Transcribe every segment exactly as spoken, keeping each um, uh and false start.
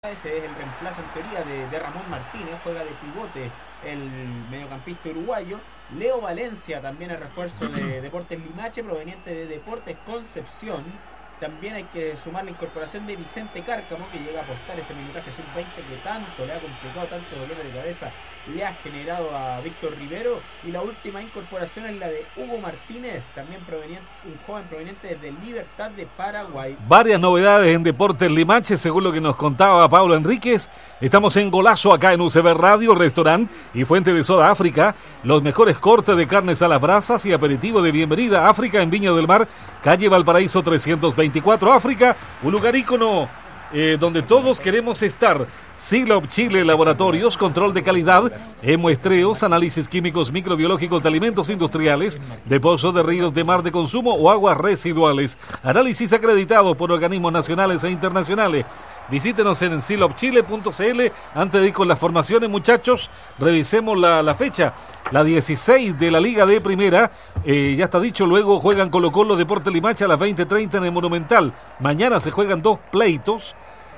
Ese es el reemplazo en teoría de, de Ramón Martínez, juega de pivote el mediocampista uruguayo. Leo Valencia también el refuerzo de Deportes Limache, proveniente de Deportes Concepción. También hay que sumar la incorporación de Vicente Cárcamo, que llega a apostar ese minutaje sub veinte que tanto le ha complicado, tanto dolor de cabeza le ha generado a Víctor Rivero. Y la última incorporación es la de Hugo Martínez, también proveniente, un joven proveniente de Libertad de Paraguay. Varias novedades en Deportes Limache, según lo que nos contaba Pablo Enríquez. Estamos en Golazo acá en U C B Radio, restaurante y fuente de soda África. Los mejores cortes de carnes a las brasas y aperitivo de bienvenida a África en Viña del Mar, calle Valparaíso trescientos veinticuatro, África, un lugar ícono eh, donde todos queremos estar. Silop Chile Laboratorios, control de calidad en muestreos, análisis químicos microbiológicos de alimentos industriales, de pozos de ríos de mar de consumo o aguas residuales. Análisis acreditado por organismos nacionales e internacionales. Visítenos en silop chile punto c l. Antes de ir con las formaciones, muchachos, revisemos la, la fecha. La dieciséis de la Liga de Primera, eh, ya está dicho, luego juegan Colo Colo Deportes Limache a las veinte treinta en el Monumental. Mañana se juegan dos pleitos.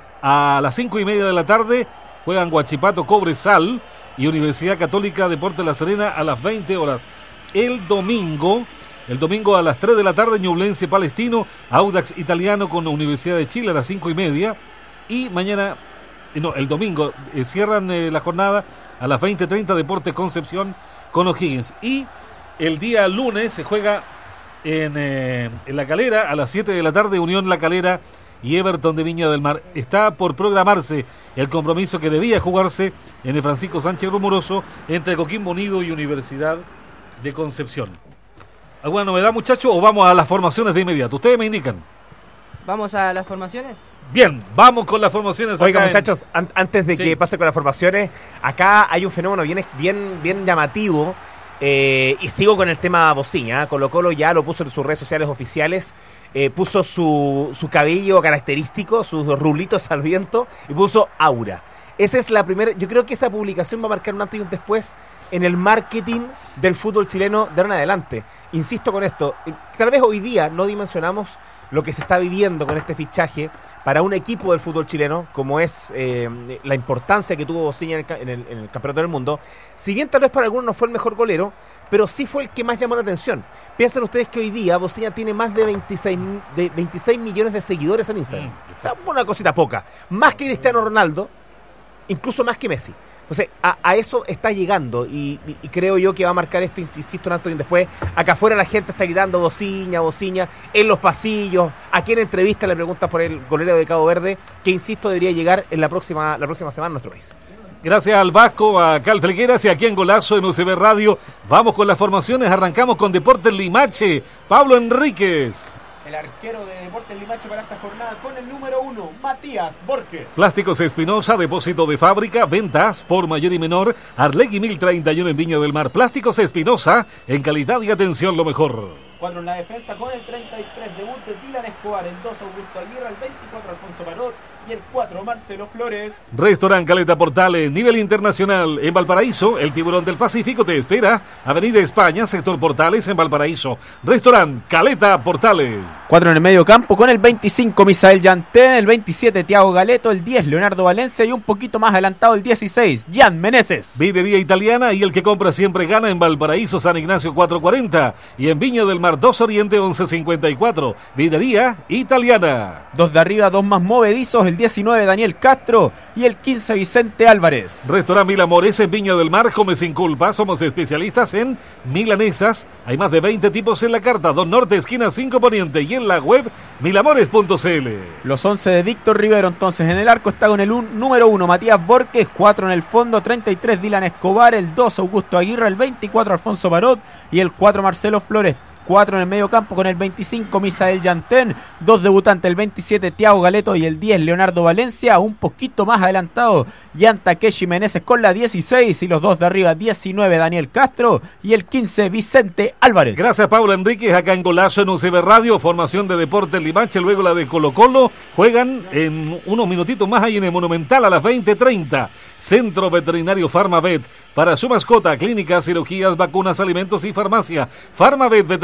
A las cinco y media de la tarde juegan Huachipato Cobresal y Universidad Católica Deportes La Serena a las veinte horas. El domingo... El domingo a las tres de la tarde, Ñublense Palestino, Audax Italiano con Universidad de Chile a las cinco y media. Y mañana, no, el domingo eh, cierran eh, la jornada a las veinte treinta, Deportes Concepción con O'Higgins. Y el día lunes se juega en, eh, en La Calera a las siete de la tarde, Unión La Calera y Everton de Viña del Mar. Está por programarse el compromiso que debía jugarse en el Francisco Sánchez Rumoroso entre Coquimbo Unido y Universidad de Concepción. ¿Alguna novedad, muchachos, o vamos a las formaciones de inmediato? Ustedes me indican. ¿Vamos a las formaciones? Bien, vamos con las formaciones. Oiga, acá muchachos, en... an- antes de sí. que pase con las formaciones, acá hay un fenómeno bien, bien, bien llamativo, eh, y sigo con el tema Bociña. Colo Colo ya lo puso en sus redes sociales oficiales, eh, puso su, su cabello característico, sus rulitos al viento, y puso aura. Esa es la primera, yo creo que esa publicación va a marcar un antes y un después en el marketing del fútbol chileno de ahora en adelante. Insisto con esto, tal vez hoy día no dimensionamos lo que se está viviendo con este fichaje para un equipo del fútbol chileno, como es eh, la importancia que tuvo Bociña en el, en, el, en el Campeonato del Mundo. Si bien tal vez para algunos no fue el mejor golero, pero sí fue el que más llamó la atención. Piensen ustedes que hoy día Bociña tiene más de veintiséis, de veintiséis millones de seguidores en Instagram. Mm, o sea, una cosita poca. Más que Cristiano Ronaldo, incluso más que Messi. Entonces, a, a eso está llegando y, y, y creo yo que va a marcar esto, insisto, un antes y un después. Acá afuera la gente está gritando Bociña, Bociña, en los pasillos. Aquí en entrevista le preguntas por el golero de Cabo Verde, que insisto debería llegar en la próxima, la próxima semana a nuestro país. Gracias al Vasco, a Cal Felgueras y aquí en Golazo en U C B Radio. Vamos con las formaciones, arrancamos con Deportes Limache. Pablo Enríquez. El arquero de Deportes Limache para esta jornada con el número uno, Matías Borges. Plásticos Espinosa, depósito de fábrica, ventas por mayor y menor. Arlegui mil treinta y uno en Viña del Mar. Plásticos Espinosa, en calidad y atención lo mejor. Cuatro en la defensa con el treinta y tres, debut de Dylan Escobar, el dos Augusto Aguirre, el veinticuatro Alfonso Parot y el cuatro Marcelo Flores. Restaurant Caleta Portales, nivel internacional en Valparaíso, el Tiburón del Pacífico te espera. Avenida España, sector Portales en Valparaíso. Restaurant Caleta Portales. Cuatro en el medio campo con el veinticinco Misael Yantén, el veintisiete Thiago Galeto, el diez Leonardo Valencia y un poquito más adelantado el dieciséis Jan Meneses. Videría Italiana y el que compra siempre gana en Valparaíso, San Ignacio cuatrocientos cuarenta y en Viña del Mar dos Oriente once cincuenta y cuatro. Videría Italiana. Dos de arriba, dos más movedizos, el diecinueve Daniel Castro y el quince Vicente Álvarez. Restaurant Mil Amores en Viña del Mar, come sin culpa, somos especialistas en milanesas. Hay más de veinte tipos en la carta, dos Norte, esquina cinco Poniente y en la web milamores punto c l. Los once de Víctor Rivero, entonces en el arco está con el un, número uno Matías Borges, cuatro en el fondo, treinta y tres Dylan Escobar, el dos Augusto Aguirre, el veinticuatro Alfonso Parot y el cuatro Marcelo Flores. Cuatro en el medio campo con el veinticinco Misael Yantén, dos debutantes, el veintisiete Thiago Galeto y el diez Leonardo Valencia, un poquito más adelantado Jan Takeshi Meneses con la dieciséis y los dos de arriba, diecinueve Daniel Castro y el quince Vicente Álvarez. Gracias Pablo Enríquez, acá en Golazo en U C B Radio, formación de Deportes Limache, luego la de Colo Colo, juegan en unos minutitos más ahí en el Monumental a las veinte treinta. Centro Veterinario Farmavet, para su mascota, clínicas, cirugías, vacunas, alimentos y farmacia. Farmavet Veterinario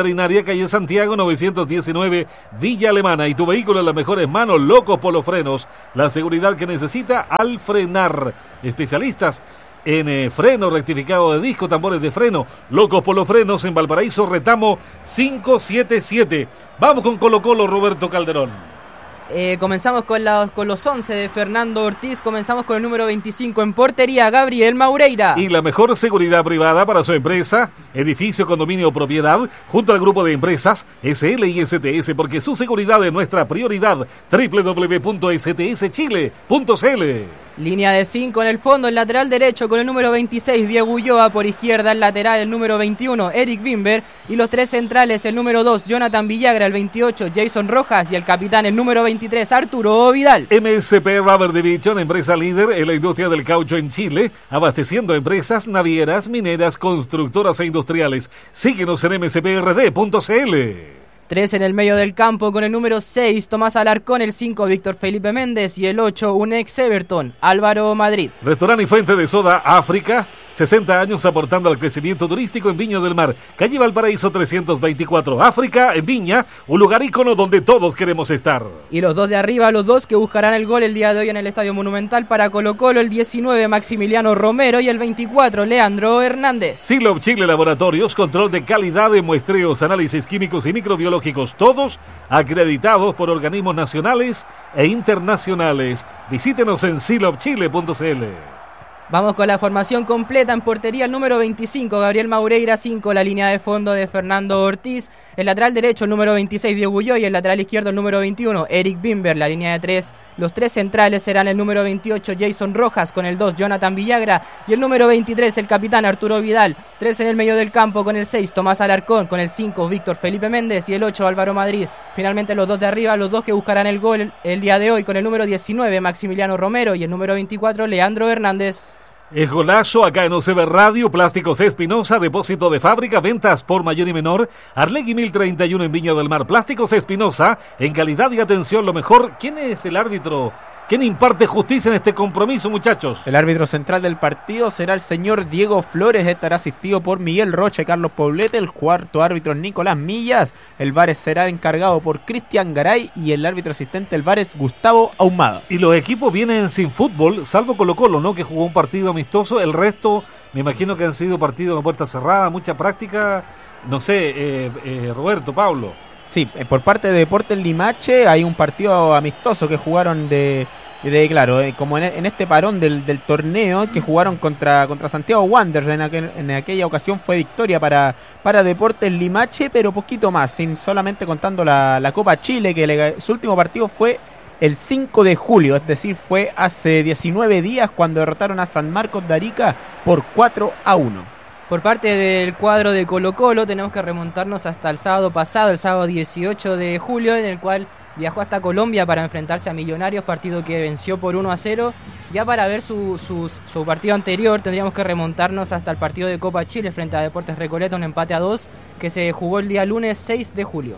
Veterinaria, calle Santiago novecientos diecinueve, Villa Alemana. Y tu vehículo en las mejores manos, Locos Polo Frenos. La seguridad que necesita al frenar. Especialistas en eh, freno, rectificado de disco, tambores de freno. Locos Polo Frenos en Valparaíso, Retamo quinientos setenta y siete. Vamos con Colo Colo, Roberto Calderón. Eh, comenzamos con, la, con los once de Fernando Ortiz. Comenzamos con el número veinticinco en portería, Gabriel Maureira. Y la mejor seguridad privada para su empresa, edificio, condominio o propiedad, junto al grupo de empresas S L y S T S, porque su seguridad es nuestra prioridad. doble u doble u doble u punto s t s chile punto c l. Línea de cinco en el fondo, el lateral derecho con el número veintiséis, Diego Ulloa. Por izquierda, el lateral, el número veintiuno, Eric Bimber. Y los tres centrales, el número dos, Jonathan Villagra, el veintiocho, Jason Rojas. Y el capitán, el número veintitrés, Arturo Vidal. M S P Rubber Division, empresa líder en la industria del caucho en Chile, abasteciendo empresas navieras, mineras, constructoras e industriales. Síguenos en m s p r d punto c l. Tres en el medio del campo con el número seis, Tomás Alarcón, el cinco, Víctor Felipe Méndez y el ocho, un ex Everton, Álvaro Madrid. Restaurante y fuente de soda África, sesenta años aportando al crecimiento turístico en Viña del Mar, calle Valparaíso trescientos veinticuatro. África en Viña, un lugar ícono donde todos queremos estar. Y los dos de arriba, los dos que buscarán el gol el día de hoy en el Estadio Monumental para Colo Colo, el diecinueve, Maximiliano Romero, y el veinticuatro, Leandro Hernández. Silop Chile Laboratorios, control de calidad de muestreos, análisis químicos y microbiológicos, todos acreditados por organismos nacionales e internacionales. Visítenos en silop chile punto c l. Vamos con la formación completa. En portería, el número veinticinco, Gabriel Maureira, cinco, la línea de fondo de Fernando Ortiz. El lateral derecho, el número veintiséis, Diego Ulloa, y el lateral izquierdo, el número veintiuno, Eric Bimber. La línea de tres, los tres centrales serán el número veintiocho, Jason Rojas, con el dos, Jonathan Villagra, y el número veintitrés, el capitán Arturo Vidal. Tres en el medio del campo con el seis, Tomás Alarcón, con el cinco, Víctor Felipe Méndez, y el ocho, Álvaro Madrid. Finalmente los dos de arriba, los dos que buscarán el gol el, el día de hoy, con el número diecinueve, Maximiliano Romero, y el número veinticuatro, Leandro Hernández. Es golazo acá en O C B Radio. Plásticos Espinosa, depósito de fábrica, ventas por mayor y menor. Arlegui mil treinta y uno en Viña del Mar. Plásticos Espinosa, en calidad y atención lo mejor. ¿Quién es el árbitro? ¿Quién imparte justicia en este compromiso, muchachos? El árbitro central del partido será el señor Diego Flores. Estará asistido por Miguel Rocha y Carlos Poblete. El cuarto árbitro es Nicolás Millas. El V A R será encargado por Cristian Garay. Y el árbitro asistente del V A R es Gustavo Ahumada. Y los equipos vienen sin fútbol, salvo Colo Colo, ¿no? Que jugó un partido amistoso. El resto, me imagino que han sido partidos a puerta cerrada, mucha práctica. No sé, eh, eh, Roberto, Pablo. Sí, por parte de Deportes Limache hay un partido amistoso que jugaron de, de claro, eh, como en, en este parón del, del torneo, que jugaron contra, contra Santiago Wanderers. En, aquel, en aquella ocasión fue victoria para, para Deportes Limache, pero poquito más, sin solamente contando la, la Copa Chile, que le, su último partido fue el cinco de julio, es decir, fue hace diecinueve días cuando derrotaron a San Marcos de Arica por cuatro a uno. Por parte del cuadro de Colo Colo tenemos que remontarnos hasta el sábado pasado, el sábado dieciocho de julio, en el cual viajó hasta Colombia para enfrentarse a Millonarios, partido que venció por uno a cero. Ya para ver su, su, su partido anterior tendríamos que remontarnos hasta el partido de Copa Chile frente a Deportes Recoleta, un empate a dos que se jugó el día lunes seis de julio.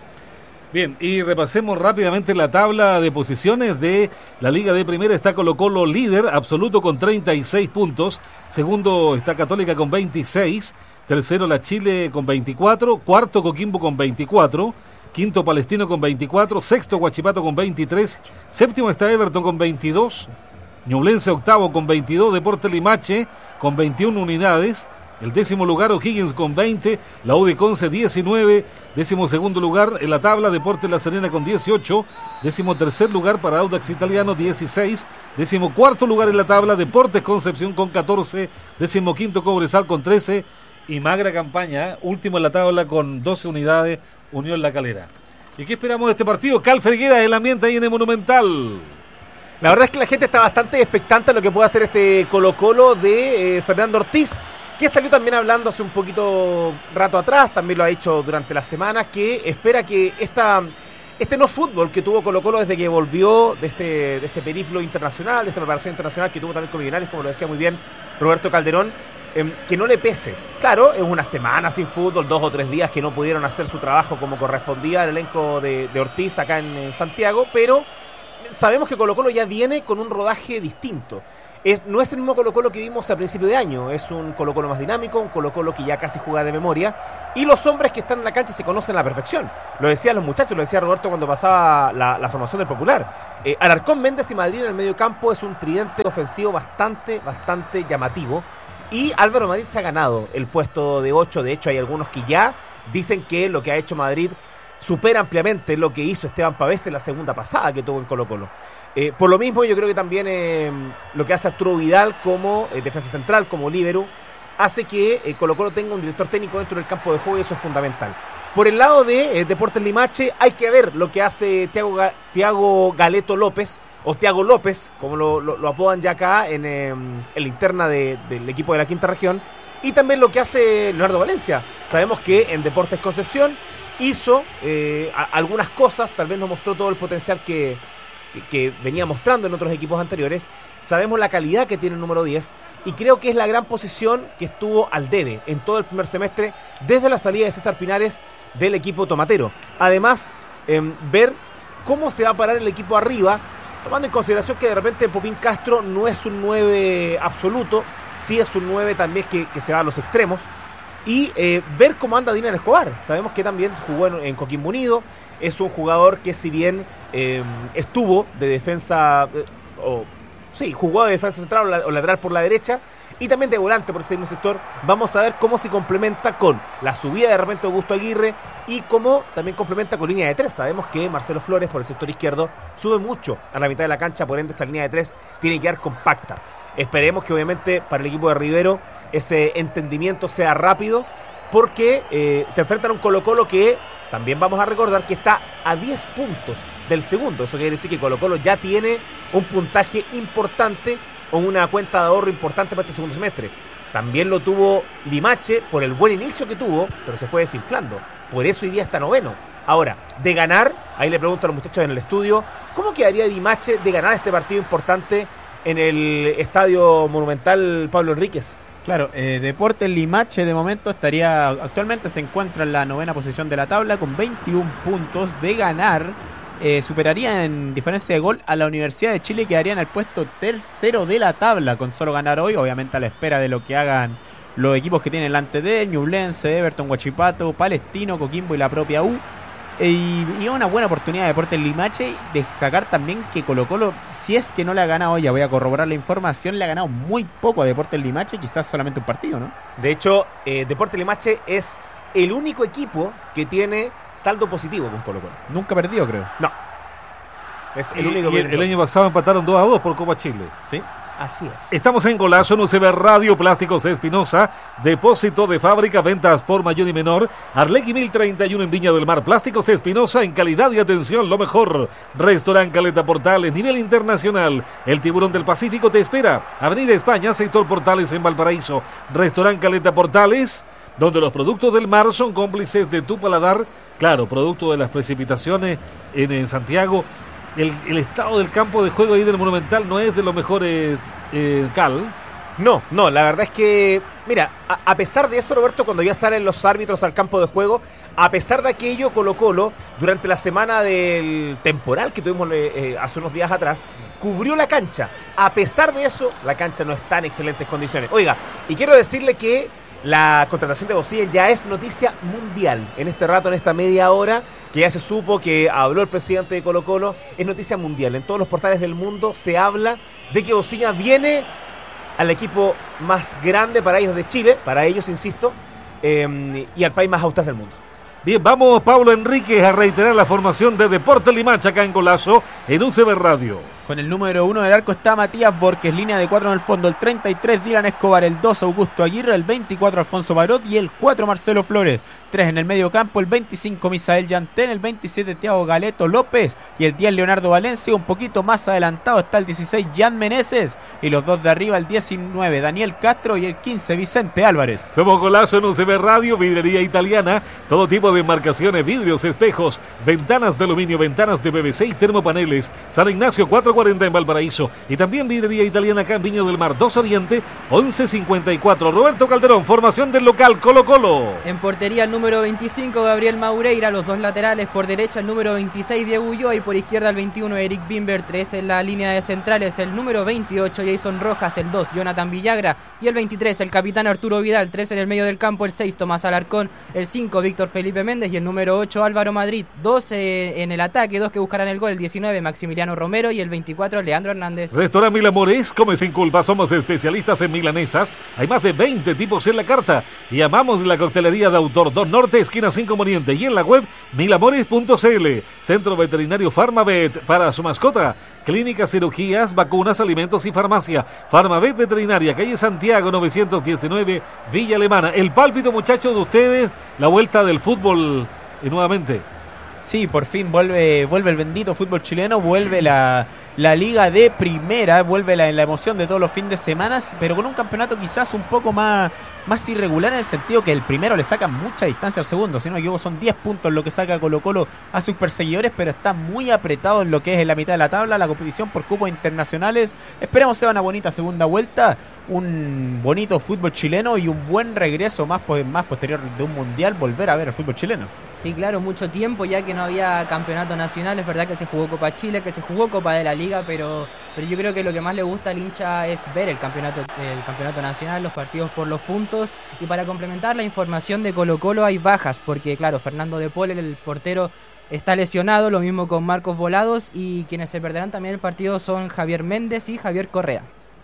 Bien, y repasemos rápidamente la tabla de posiciones de la Liga de Primera. Está Colo Colo líder absoluto con treinta y seis puntos. Segundo está Católica con veintiséis. Tercero la Chile con veinticuatro. Cuarto Coquimbo con veinticuatro. Quinto Palestino con veinticuatro. Sexto Huachipato con veintitrés. Séptimo está Everton con veintidós. Ñublense octavo con veintidós. Deportes Limache con veintiuna unidades. El décimo lugar O'Higgins con veinte, la U de Conce diecinueve, décimo segundo lugar en la tabla Deportes La Serena con dieciocho, décimo tercer lugar para Audax Italiano dieciséis, décimo cuarto lugar en la tabla Deportes Concepción con catorce, décimo quinto Cobresal con trece y magra campaña, ¿eh? Último en la tabla con doce unidades Unión La Calera. ¿Y qué esperamos de este partido? Cal Ferguera, el ambiente ahí en el Monumental. La verdad es que la gente está bastante expectante a lo que puede hacer este Colo Colo de eh, Fernando Ortiz, que salió también hablando hace un poquito rato atrás, también lo ha dicho durante las semanas, que espera que esta, este no fútbol que tuvo Colo Colo desde que volvió de este, de este periplo internacional, de esta preparación internacional que tuvo también con Millonarios, como lo decía muy bien Roberto Calderón, eh, que no le pese. Claro, es una semana sin fútbol, dos o tres días que no pudieron hacer su trabajo como correspondía al elenco de, de Ortiz acá en, en Santiago, pero sabemos que Colo-Colo ya viene con un rodaje distinto. Es, no es el mismo Colo-Colo que vimos a principio de año, es un Colo-Colo más dinámico, un Colo-Colo que ya casi juega de memoria, y los hombres que están en la cancha se conocen a la perfección. Lo decían los muchachos, lo decía Roberto cuando pasaba la, la formación del Popular. Eh, Alarcón, Méndez y Madrid en el medio campo es un tridente ofensivo bastante, bastante llamativo, y Álvaro Madrid se ha ganado el puesto de ocho. De hecho, hay algunos que ya dicen que lo que ha hecho Madrid supera ampliamente lo que hizo Esteban Pavés en la segunda pasada que tuvo en Colo-Colo. Eh, por lo mismo, yo creo que también eh, lo que hace Arturo Vidal como eh, defensa central, como líbero, hace que eh, Colo-Colo tenga un director técnico dentro del campo de juego, y eso es fundamental. Por el lado de eh, Deportes Limache, hay que ver lo que hace Thiago, Ga- Thiago Galeto López, o Thiago López, como lo, lo, lo apodan ya acá en, eh, en la interna de, del equipo de la quinta región, y también lo que hace Leonardo Valencia. Sabemos que en Deportes Concepción hizo eh, a, algunas cosas, tal vez no mostró todo el potencial que... que venía mostrando en otros equipos anteriores. Sabemos la calidad que tiene el número diez, y creo que es la gran posición que estuvo al debe en todo el primer semestre, desde la salida de César Pinares del equipo tomatero. Además, eh, ver cómo se va a parar el equipo arriba, tomando en consideración que de repente Popín Castro no es un nueve absoluto, sí es un nueve también que, que se va a los extremos, y eh, ver cómo anda Dylan Escobar. Sabemos que también jugó en, en Coquimbo Unido. Es un jugador que, si bien eh, estuvo de defensa, eh, o sí, jugó de defensa central o, la, o lateral por la derecha, y también de volante por ese mismo sector, vamos a ver cómo se complementa con la subida de repente de Augusto Aguirre, y cómo también complementa con línea de tres. Sabemos que Marcelo Flores por el sector izquierdo sube mucho a la mitad de la cancha, por ende esa línea de tres tiene que quedar compacta. Esperemos que obviamente para el equipo de Rivero ese entendimiento sea rápido, porque eh, se enfrentan a un Colo-Colo que también vamos a recordar que está a diez puntos del segundo. Eso quiere decir que Colo-Colo ya tiene un puntaje importante o una cuenta de ahorro importante para este segundo semestre. También lo tuvo Limache por el buen inicio que tuvo, pero se fue desinflando. Por eso hoy día está noveno. Ahora, de ganar, ahí le pregunto a los muchachos en el estudio, ¿cómo quedaría Limache de ganar este partido importante en el Estadio Monumental Pablo Enríquez? Claro, eh, Deportes Limache de momento estaría, actualmente se encuentra en la novena posición de la tabla con veintiún puntos. De ganar, eh, superaría en diferencia de gol a la Universidad de Chile, y quedaría en el puesto tercero de la tabla con solo ganar hoy, obviamente a la espera de lo que hagan los equipos que tienen delante de él, Ñublense, Everton, Huachipato, Palestino, Coquimbo y la propia U. Y, y una buena oportunidad de Deportes Limache. Destacar también que Colo-Colo, si es que no le ha ganado, ya voy a corroborar la información, le ha ganado muy poco a Deportes Limache, quizás solamente un partido, ¿no? De hecho, eh, Deportes Limache es el único equipo que tiene saldo positivo con Colo-Colo. Nunca perdido, creo. No. Es el Y- único y que el, el año pasado empataron dos a dos por Copa Chile. ¿Sí? Así es. Estamos en Golazo, en U C B Radio, Plásticos Espinosa, depósito de fábrica, ventas por mayor y menor, Arlegui mil treinta y uno en Viña del Mar. Plásticos Espinosa, en calidad y atención, lo mejor. Restaurant Caleta Portales, nivel internacional. El Tiburón del Pacífico te espera. Avenida España, sector Portales en Valparaíso. Restaurant Caleta Portales, donde los productos del mar son cómplices de tu paladar. Claro, producto de las precipitaciones en, en Santiago. El, el estado del campo de juego ahí del Monumental no es de los mejores, eh, Cal. No, no, la verdad es que, mira, a, a pesar de eso, Roberto, cuando ya salen los árbitros al campo de juego, a pesar de aquello, Colo-Colo, durante la semana del temporal que tuvimos eh, hace unos días atrás, cubrió la cancha. A pesar de eso, la cancha no está en excelentes condiciones. Oiga, y quiero decirle que la contratación de Bocilla ya es noticia mundial. En este rato, en esta media hora, que ya se supo que habló el presidente de Colo-Colo, es noticia mundial. En todos los portales del mundo se habla de que Bocilla viene al equipo más grande para ellos de Chile, para ellos, insisto, eh, y al país más austral del mundo. Bien, vamos, Pablo Enríquez, a reiterar la formación de Deportes Limache acá en Golazo, en U C B Radio. Con el número uno del arco está Matías Borges, línea de cuatro en el fondo, el treinta y tres Dylan Escobar, el dos Augusto Aguirre, el veinticuatro Alfonso Barot y el cuatro Marcelo Flores. tres en el medio campo, el veinticinco Misael Yantén, el veintisiete Thiago Galeto López y el diez Leonardo Valencia. Un poquito más adelantado está el dieciséis Jan Meneses y los dos de arriba, el diecinueve Daniel Castro y el quince Vicente Álvarez. Somos Golazo en U C B Radio, vidrería italiana, todo tipo de marcaciones, vidrios, espejos, ventanas de aluminio, ventanas de P V C y termopaneles. San Ignacio cuatrocientos cuarenta en Valparaíso. Y también vidrería italiana acá en Viña del Mar dos Oriente, once cincuenta y cuatro. Roberto Calderón, formación del local Colo Colo. En portería el número veinticinco, Gabriel Maureira, los dos laterales. Por derecha el número veintiséis, Diego Ulloa, y por izquierda el veintiuno, Eric Bimber. Tres en la línea de centrales, el número veintiocho, Jason Rojas, el dos, Jonathan Villagra, y el veintitrés, el capitán Arturo Vidal. Tres en el medio del campo, el seis, Tomás Alarcón, el cinco, Víctor Felipe Méndez, y el número ocho, Álvaro Madrid. Dos eh, en el ataque, dos que buscarán el gol, el diecinueve, Maximiliano Romero, y el veinticuatro, Leandro Hernández. Restaurant Milamores, come sin culpa, somos especialistas en milanesas. Hay más de veinte tipos en la carta y amamos la coctelería de autor. Don Norte, esquina cinco Moriente, y en la web milamores punto c l. Centro Veterinario Farmavet para su mascota. Clínicas, cirugías, vacunas, alimentos y farmacia. Farmavet Veterinaria, calle Santiago novecientos diecinueve, Villa Alemana. El pálpito, muchachos, de ustedes, la vuelta del fútbol y nuevamente. Sí, por fin vuelve vuelve el bendito fútbol chileno, vuelve la, la liga de primera, vuelve la, la emoción de todos los fines de semana, pero con un campeonato quizás un poco más, más irregular, en el sentido que el primero le saca mucha distancia al segundo. Si no me equivoco, son diez puntos lo que saca Colo Colo a sus perseguidores, pero está muy apretado en lo que es en la mitad de la tabla, la competición por cupos internacionales. Esperemos sea una bonita segunda vuelta, un bonito fútbol chileno y un buen regreso más, más posterior de un mundial, volver a ver el fútbol chileno. Sí, claro, mucho tiempo ya que no había campeonato nacional. Es verdad que se jugó Copa Chile, que se jugó Copa de la Liga, pero, pero yo creo que lo que más le gusta al hincha es ver el campeonato, el campeonato nacional, los partidos por los puntos. Y para complementar la información de Colo Colo, hay bajas, porque claro, Fernando de Paul, el portero, está lesionado, lo mismo con Marcos Volados, y quienes se perderán también el partido son Javier Méndez y Javier Correa.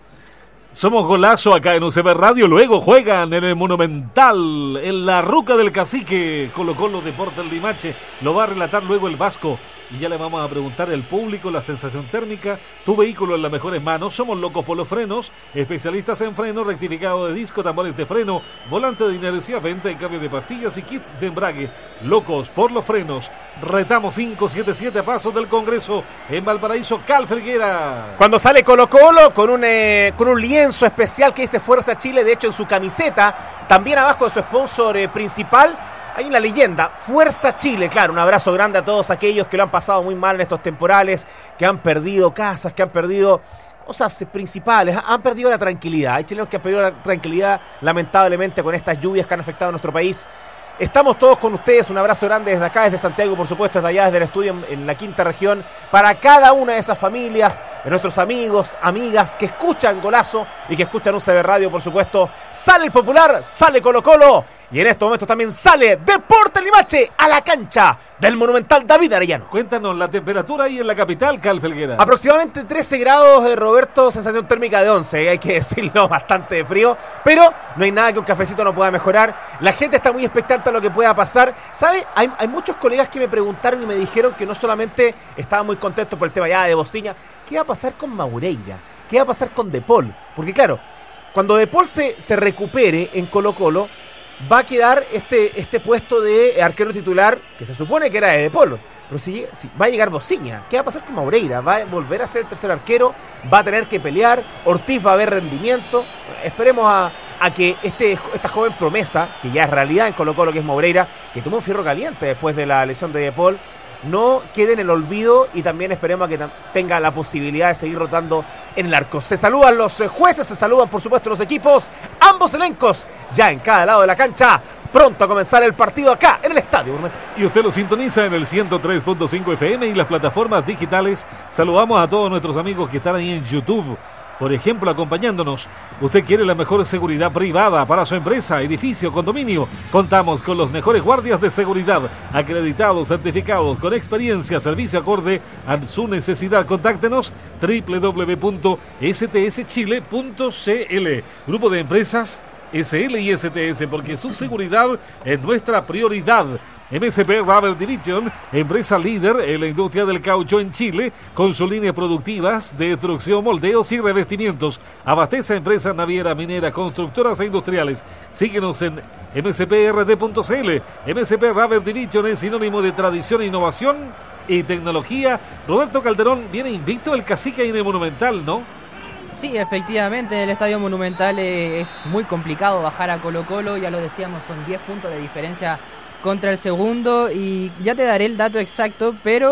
Somos Golazo acá en U C B Radio. Luego juegan en el Monumental, en la Ruca del Cacique. Colo Colo Deportes Limache. Lo va a relatar luego el Vasco. Y ya le vamos a preguntar al público la sensación térmica. Tu vehículo en las mejores manos. Somos locos por los frenos. Especialistas en freno, rectificado de disco, tambores de freno, volante de inercia, venta y cambio de pastillas y kits de embrague. Locos por los frenos. Retamos cinco siete siete a pasos del Congreso en Valparaíso. Cal Felguera. Cuando sale Colo Colo con un, eh, con un lienzo especial que dice Fuerza Chile, de hecho en su camiseta, también abajo de su sponsor eh, principal, hay una leyenda, Fuerza Chile. Claro, un abrazo grande a todos aquellos que lo han pasado muy mal en estos temporales, que han perdido casas, que han perdido cosas principales, han perdido la tranquilidad. Hay chilenos que han perdido la tranquilidad, lamentablemente, con estas lluvias que han afectado a nuestro país. Estamos todos con ustedes, un abrazo grande desde acá, desde Santiago, por supuesto, desde allá, desde el estudio en, en la quinta región, para cada una de esas familias, de nuestros amigos, amigas, que escuchan Golazo y que escuchan U C B Radio, por supuesto. Sale el Popular, sale Colo Colo, y en estos momentos también sale Deportes Limache a la cancha del Monumental David Arellano. Cuéntanos la temperatura ahí en la capital, Cal Felguera. Aproximadamente trece grados, de Roberto, sensación térmica de once, hay que decirlo, bastante frío, pero no hay nada que un cafecito no pueda mejorar. La gente está muy expectante a lo que pueda pasar. ¿Sabe? Hay, hay muchos colegas que me preguntaron y me dijeron que no solamente estaban muy contentos por el tema ya de Bociña, ¿qué va a pasar con Maureira? ¿Qué va a pasar con De Paul? Porque claro, cuando De Paul se, se recupere en Colo Colo, va a quedar este, este puesto de arquero titular que se supone que era de De Paul. Pero si, si va a llegar Bociña, ¿qué va a pasar con Maureira? ¿Va a volver a ser el tercer arquero? ¿Va a tener que pelear? ¿Ortiz va a haber rendimiento? Esperemos a, a que este, esta joven promesa, que ya es realidad en Colo Colo, que es Maureira, que tomó un fierro caliente después de la lesión de De Paul, no quede en el olvido, y también esperemos a que tenga la posibilidad de seguir rotando en el arco. Se saludan los jueces, se saludan por supuesto los equipos, ambos elencos ya en cada lado de la cancha, pronto a comenzar el partido acá en el Estadio Monumental. Y usted lo sintoniza en el ciento tres punto cinco F M y las plataformas digitales. Saludamos a todos nuestros amigos que están ahí en YouTube, por ejemplo, acompañándonos. Usted quiere la mejor seguridad privada para su empresa, edificio, condominio. Contamos con los mejores guardias de seguridad, acreditados, certificados, con experiencia, servicio acorde a su necesidad. Contáctenos doble u doble u doble u punto s t s chile punto c l. Grupo de empresas S L y S T S, porque su seguridad es nuestra prioridad. M S P Rubber Division, empresa líder en la industria del caucho en Chile, con sus líneas productivas de extrusión, moldeos y revestimientos. Abastece a empresas navieras, mineras, constructoras e industriales. Síguenos en m s p r d punto c l. M S P Rubber Division es sinónimo de tradición, innovación y tecnología. Roberto Calderón, viene invicto el Cacique ahí en el Monumental, ¿no? Sí, efectivamente, en el Estadio Monumental eh, es muy complicado bajar a Colo Colo, ya lo decíamos, son diez puntos de diferencia contra el segundo, y ya te daré el dato exacto, pero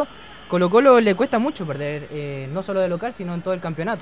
Colo Colo le cuesta mucho perder, eh, no solo de local, sino en todo el campeonato.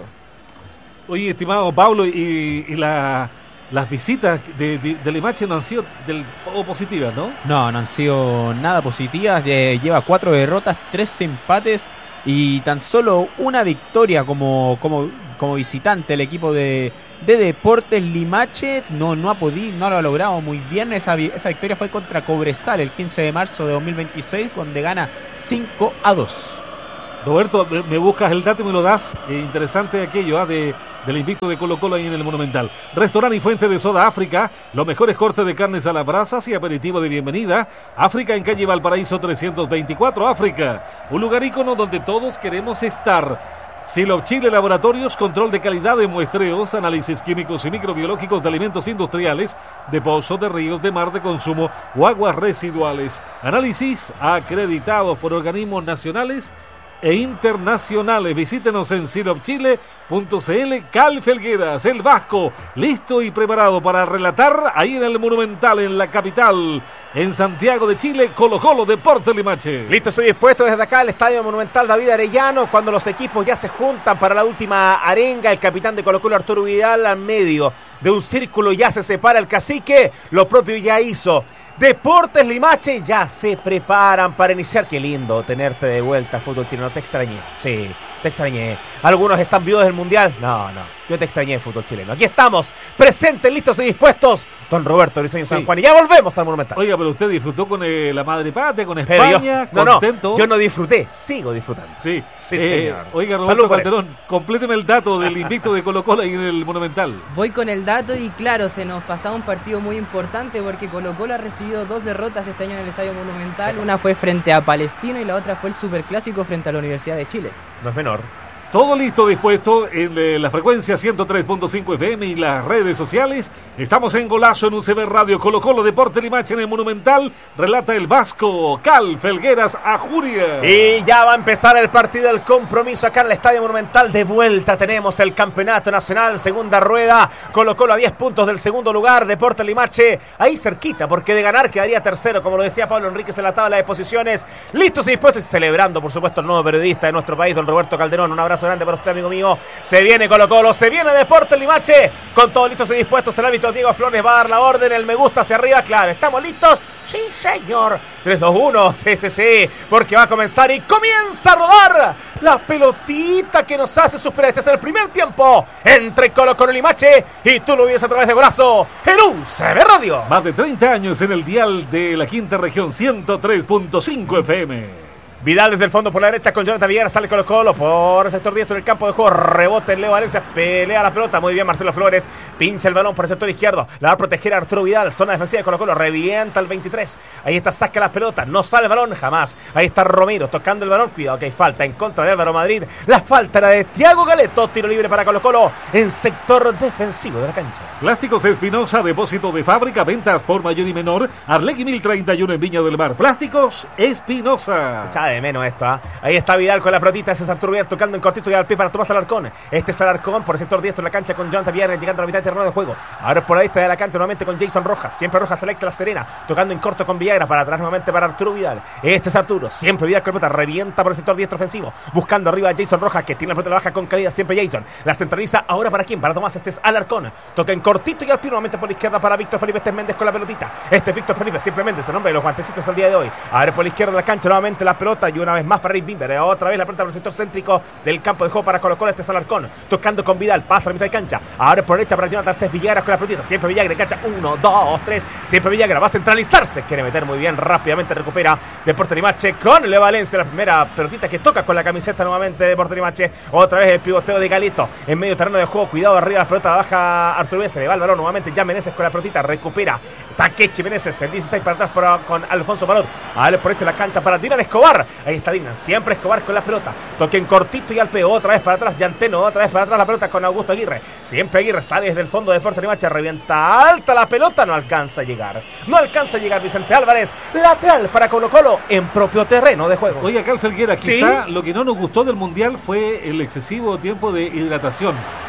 Oye, estimado Pablo, y, y la, las visitas de, de, de Limache no han sido del todo positivas, ¿no? No, no han sido nada positivas. Eh, lleva cuatro derrotas, tres empates y tan solo una victoria como, como, como visitante. El equipo de, de Deportes Limache no, no ha podido, no lo ha logrado muy bien. Esa, esa victoria fue contra Cobresal el quince de marzo de dos mil veintiséis, donde gana cinco a dos. Roberto, me, me buscas el dato y me lo das. Eh, interesante aquello, ¿eh? de, del invicto de Colo Colo ahí en el Monumental. Restaurante y fuente de soda África, los mejores cortes de carnes a las brasas y aperitivo de bienvenida. África en calle Valparaíso trescientos veinticuatro, África, un lugar ícono donde todos queremos estar. Silop Chile Laboratorios, control de calidad de muestreos, análisis químicos y microbiológicos de alimentos industriales, de pozos, de ríos, de mar de consumo o aguas residuales. Análisis acreditados por organismos nacionales e internacionales. Visítenos en silop chile punto c l. Cal Felgueras, el Vasco, listo y preparado para relatar ahí en el Monumental, en la capital, en Santiago de Chile, Colo Colo Deportes Limache. Listo, estoy dispuesto desde acá al Estadio Monumental David Arellano, cuando los equipos ya se juntan para la última arenga. El capitán de Colo Colo, Arturo Vidal, al medio de un círculo ya se separa el cacique, lo propio ya hizo Deportes Limache, ya se preparan para iniciar. Qué lindo tenerte de vuelta, fútbol chileno. Te extrañé, sí, te extrañé. ¿Algunos están vivos del Mundial? No, no, yo te extrañé, fútbol chileno. Aquí estamos, presentes, listos y dispuestos. Don Roberto Briceño sí. San Juan, y ya volvemos al Monumental. Oiga, pero usted disfrutó con eh, la madre patria, con España, yo, no, contento. No, yo no disfruté, sigo disfrutando. Sí, sí eh, señor. Oiga, Roberto Calderón, compléteme el dato del invicto de Colo Colo ahí en el Monumental. Voy con el dato y claro, se nos pasaba un partido muy importante porque Colo Colo ha recibido dos derrotas este año en el Estadio Monumental. Una fue frente a Palestino y la otra fue el Superclásico frente a la Universidad de Chile. No es menor. Todo listo, dispuesto en eh, la frecuencia ciento tres punto cinco F M y las redes sociales. Estamos en Golazo en U C B Radio. Colo Colo Deportes Limache en el Monumental. Relata el Vasco, Cal Felgueras Ajuria. Y ya va a empezar el partido, el compromiso acá en el Estadio Monumental. De vuelta tenemos el Campeonato Nacional, segunda rueda. Colo Colo a diez puntos del segundo lugar. Deportes Limache ahí cerquita, porque de ganar quedaría tercero, como lo decía Pablo Enríquez en la tabla de posiciones. Listos y dispuestos y celebrando, por supuesto, el nuevo periodista de nuestro país, don Roberto Calderón. Un abrazo grande para usted, amigo mío. Se viene Colo Colo, se viene Deportes Limache, con todos listos y dispuestos. El árbitro Diego Flores va a dar la orden, el me gusta hacia arriba, claro, ¿estamos listos? Sí, señor. tres, dos, uno, sí, sí, sí, porque va a comenzar y comienza a rodar la pelotita que nos hace suspirar. Este es el primer tiempo entre Colo Colo y Limache, y tú lo vives a través de Golazo en U C B Radio. Más de treinta años en el dial de la quinta región, ciento tres punto cinco F M. Vidal desde el fondo por la derecha con Jonathan Villar, sale Colo Colo por el sector diestro del campo de juego, rebote en Leo Valencia, pelea la pelota, muy bien Marcelo Flores, pincha el balón por el sector izquierdo, la va a proteger a Arturo Vidal, zona defensiva de Colo Colo, revienta el veintitrés, ahí está, saca las pelotas, no sale el balón jamás, ahí está Romero tocando el balón, cuidado que hay falta en contra de Álvaro Madrid, la falta era de Thiago Galeto, tiro libre para Colo Colo en sector defensivo de la cancha. Plásticos Espinosa, depósito de fábrica, ventas por mayor y menor, Arlegui mil treinta y uno en Viña del Mar. Plásticos Espinosa. Se echaba de menos esto, ¿eh? Ahí está Vidal con la pelotita, ese es Arturo Vidal tocando en cortito y al pie para Tomás Alarcón. Este es Alarcón por el sector diestro de la cancha con Jonathan Villar llegando a la mitad de terreno de juego. Ahora por ahí está de la cancha nuevamente con Jason Rojas, siempre Rojas Alex La Serena, tocando en corto con Villagra para atrás nuevamente para Arturo Vidal. Este es Arturo, siempre Vidal con la pelota, revienta por el sector diestro ofensivo, buscando arriba a Jason Rojas que tiene la pelota baja con calidad, siempre Jason. La centraliza ahora para quién, para Tomás, este es Alarcón. Toca en cortito y al pie nuevamente por la izquierda para Víctor Felipe, este es Méndez con la pelotita. Este es Víctor Felipe, siempre Méndez, el nombre de los guantecitos al día de hoy. Ahora por la izquierda de la cancha nuevamente la pelota y una vez más para Rick Bimber. Otra vez la pelota por el sector céntrico del campo de juego para Colo Colo. Este es Alarcón tocando con Vidal, pasa a la mitad de cancha. Ahora por derecha para Jonathan, este es Villagra con la pelotita. Siempre Villagra en cancha, uno, dos, tres. Siempre Villagra va a centralizarse, quiere meter muy bien, rápidamente recupera Deportes Limache con Le Valencia, la primera pelotita que toca con la camiseta nuevamente de Deportes Limache. Otra vez el pivoteo de Galito en medio terreno de juego, cuidado arriba la pelota, la baja Arturo Vidal, se le va el balón nuevamente ya Meneses con la pelotita, recupera Takechi Meneses, el dieciséis para atrás por, con Alfonso Parot. Ahora por derecha la cancha para Dylan Escobar, ahí está Dylan, siempre Escobar con la pelota, toque en cortito y al peo, otra vez para atrás Llanteno, otra vez para atrás la pelota con Augusto Aguirre, siempre Aguirre sale desde el fondo de Deportes Limache, revienta alta la pelota, no alcanza a llegar, no alcanza a llegar Vicente Álvarez, lateral para Colo Colo en propio terreno de juego. Oye, acá el Felguera, quizá ¿Sí? lo que no nos gustó del Mundial fue el excesivo tiempo de hidratación.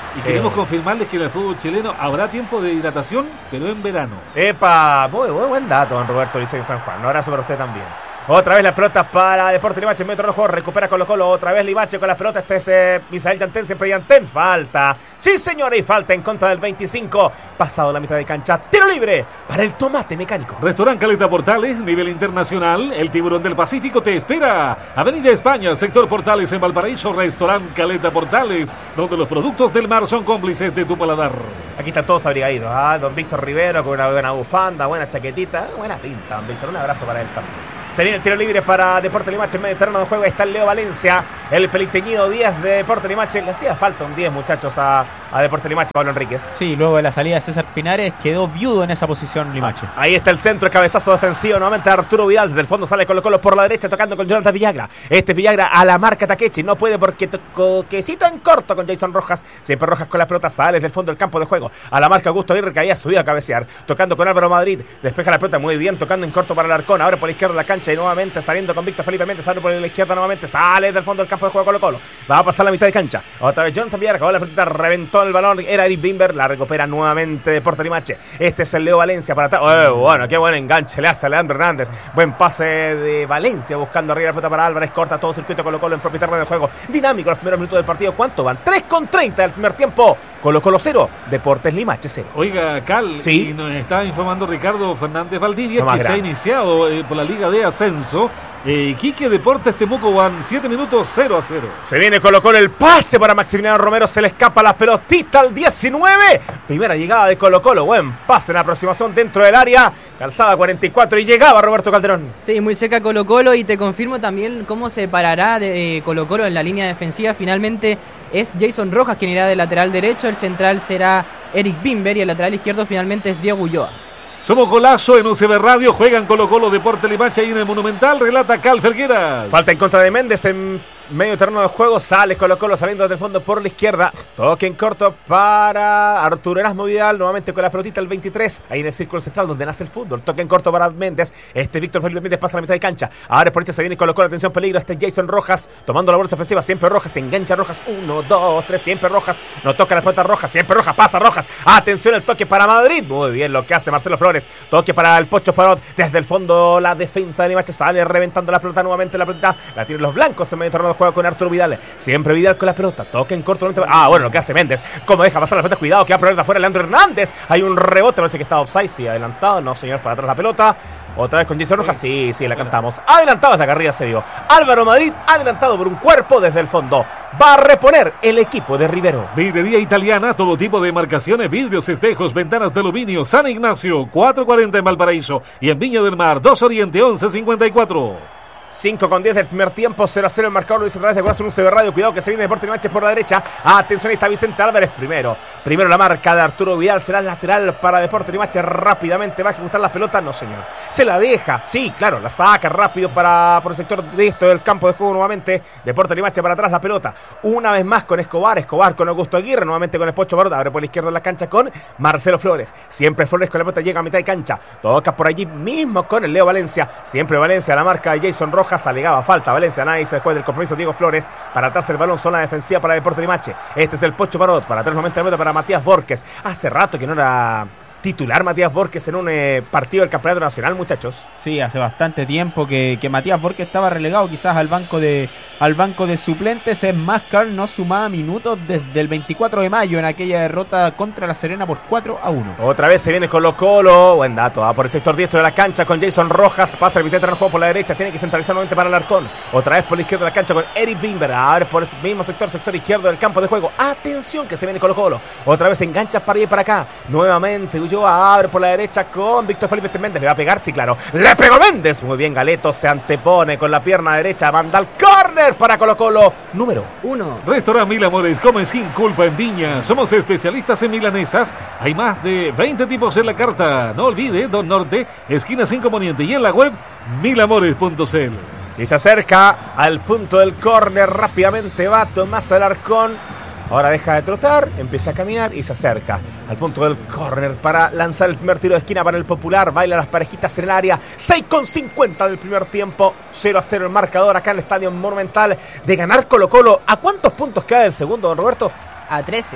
Y queremos Eh. confirmarles que en el fútbol chileno habrá tiempo de hidratación, pero en verano. Epa, muy, muy buen dato, don Roberto Liceo San Juan. Un abrazo para usted también. Otra vez las pelotas para Deportes Limache. En medio del juego recupera Colo Colo. Otra vez Limache con las pelotas. Este es eh, Misael Yantén. Siempre Yantén. Falta. Sí, señores. Y falta en contra del veinticinco. Pasado la mitad de cancha. Tiro libre para el tomate mecánico. Restaurante Caleta Portales, nivel internacional. El Tiburón del Pacífico te espera. Avenida España, sector Portales en Valparaíso. Restaurante Caleta Portales, donde los productos del mar son cómplices de tu paladar. Aquí están todos abrigaditos. ¿Ah? Don Víctor Rivero con una buena bufanda, buena chaquetita. Buena pinta, don Víctor. Un abrazo para él también. Se viene el tiro libre para Deportes Limache en medio terreno de juego. Está el Leo Valencia, el peliteñido diez de Deportes Limache. Le hacía falta un diez, muchachos, a, a Deportes Limache, Pablo Enríquez. Sí, luego de la salida de César Pinares quedó viudo en esa posición Limache. Ahí está el centro, el cabezazo defensivo. Nuevamente Arturo Vidal. Desde el fondo sale Colo Colo por la derecha, tocando con Jonathan Villagra. Este es Villagra a la marca Takechi. No puede porque tocó quesito en corto con Jason Rojas. Siempre Rojas con la pelota. Sale desde el fondo del campo de juego. A la marca Augusto Aguirre, que había subido a cabecear. Tocando con Álvaro Madrid. Despeja la pelota muy bien. Tocando en corto para Alarcón. Ahora por la izquierda de la cancha y nuevamente saliendo con Víctor Felipe Méndez. Sale por la izquierda nuevamente. Sale desde el fondo del campo de juego Colo Colo. Va a pasar la mitad de cancha. Otra vez Jonathan Villagra. Acabó la pelota. Reventó el balón. Era Eric Bimber. La recupera nuevamente Deportes Limache. Este es el Leo Valencia para atrás. Oh, bueno, qué buen enganche le hace a Leandro Hernández. Buen pase de Valencia buscando arriba la pelota para Álvarez. Corta todo circuito Colo Colo en propio terreno de juego. Dinámico los primeros minutos del partido. ¿Cuánto van? tres con treinta del primer tiempo. Colo Colo cero. Deportes Limache cero. Oiga, Cal, Sí. y nos está informando Ricardo Fernández Valdivia No más que se ha grande. iniciado eh, por la Liga de Ascenso. Eh, Quique Deportes Temuco van siete minutos cero a cero. Se viene Colo Colo, el pase para Maximiliano Romero, se le escapa la pelotita al diecinueve. Primera llegada de Colo Colo, buen pase en la aproximación dentro del área. Calzada cuarenta y cuatro y llegaba Roberto Calderón. Sí, muy cerca Colo Colo, y te confirmo también cómo se parará de eh, Colo Colo en la línea defensiva. Finalmente es Jason Rojas quien irá de lateral derecho, el central será Eric Bimber y el lateral izquierdo finalmente es Diego Ulloa. Somos Golazo en U C B Radio, juegan Colo Colo Deportes Limache ahí en el Monumental, relata Cal Fergueras. Falta en contra de Méndez en medio terreno de juego, sale Colo Colo saliendo desde el fondo por la izquierda. Toque en corto para Arturo Erasmo Vidal, nuevamente con la pelotita el veintitrés, ahí en el círculo central donde nace el fútbol. Toque en corto para Méndez, este Víctor Felipe Méndez pasa a la mitad de cancha. Ahora por derecha se viene Colo Colo, atención peligro, este Jason Rojas tomando la bolsa ofensiva, siempre Rojas, se engancha Rojas, uno, dos, tres, siempre Rojas, no toca la pelota Rojas, siempre Rojas, pasa Rojas, atención el toque para Madrid, muy bien lo que hace Marcelo Flores, toque para el Pocho Parot, desde el fondo la defensa de Limache sale reventando la pelota nuevamente, la pelota la tienen los blancos en medio terreno de juego con Arturo Vidal, siempre Vidal con la pelota, toque en corto, ah bueno lo que hace Méndez, como deja pasar la pelota, cuidado que va a probar de afuera Leandro Hernández, hay un rebote, parece que está offside, sí, adelantado, no señor, para atrás la pelota, otra vez con Jason Rojas, sí, sí, la cantamos, adelantado desde acá arriba se vio, Álvaro Madrid adelantado por un cuerpo desde el fondo, va a reponer el equipo de Rivero. Vidrería Italiana, todo tipo de marcaciones, vidrios, espejos, ventanas de aluminio, San Ignacio, cuatrocientos cuarenta en Valparaíso y en Viña del Mar, dos Oriente, once cincuenta y cuatro. cinco con diez del primer tiempo, cero a cero el marcador, lo dice a través de Corazón U C B Radio, cuidado que se viene Deportes Limache por la derecha, atención ahí está Vicente Álvarez primero, primero la marca de Arturo Vidal, será lateral para Deportes Limache, rápidamente va a ejecutar la pelota, no señor, se la deja, sí, claro, la saca rápido para por el sector de esto del campo de juego nuevamente, Deportes Limache para atrás la pelota, una vez más con Escobar, Escobar con Augusto Aguirre, nuevamente con el Pocho Barot, abre por la izquierda de la cancha con Marcelo Flores, siempre Flores con la pelota, llega a mitad de cancha, toca por allí mismo con el Leo Valencia, siempre Valencia, la marca de Jason Rojas, alegaba falta Valencia, nadie se después del compromiso Diego Flores, para atrás el balón, zona defensiva para Deportes Limache, este es el Pocho Barot, para atrás nuevamente la pelota para Matías Borges, hace rato que no era titular Matías Borges en un eh, partido del Campeonato Nacional, muchachos. Sí, hace bastante tiempo que, que Matías Borges estaba relegado quizás al banco de al banco de suplentes. Es más, Carl no sumaba minutos desde el veinticuatro de mayo en aquella derrota contra La Serena por cuatro a uno. Otra vez se viene Colo Colo, buen dato, va por el sector diestro de la cancha con Jason Rojas, pasa el mitad del juego por la derecha, tiene que centralizar nuevamente para Alarcón, otra vez por la izquierda de la cancha con Eric Bimber, ahora por el mismo sector, sector izquierdo del campo de juego, atención que se viene Colo Colo, otra vez engancha para allá y para acá, nuevamente Ulloa abre por la derecha con Víctor Felipe Méndez, le va a pegar, sí claro, le pegó Méndez, muy bien Galeto, se antepone con la pierna derecha, manda al córner para Colo Colo, número uno. Restaurant Mil Amores, come sin culpa en Viña. Somos especialistas en milanesas. Hay más de veinte tipos en la carta. No olvide, Don Norte, esquina cinco Poniente y en la web mil amores punto c l. Y se acerca al punto del córner, rápidamente va Tomás Alarcón. Ahora deja de trotar, empieza a caminar y se acerca al punto del córner para lanzar el primer tiro de esquina para el Popular. Baila las parejitas en el área. seis con cincuenta del primer tiempo. cero a cero el marcador acá en el Estadio Monumental de ganar Colo Colo. ¿A cuántos puntos queda el segundo, don Roberto? A trece.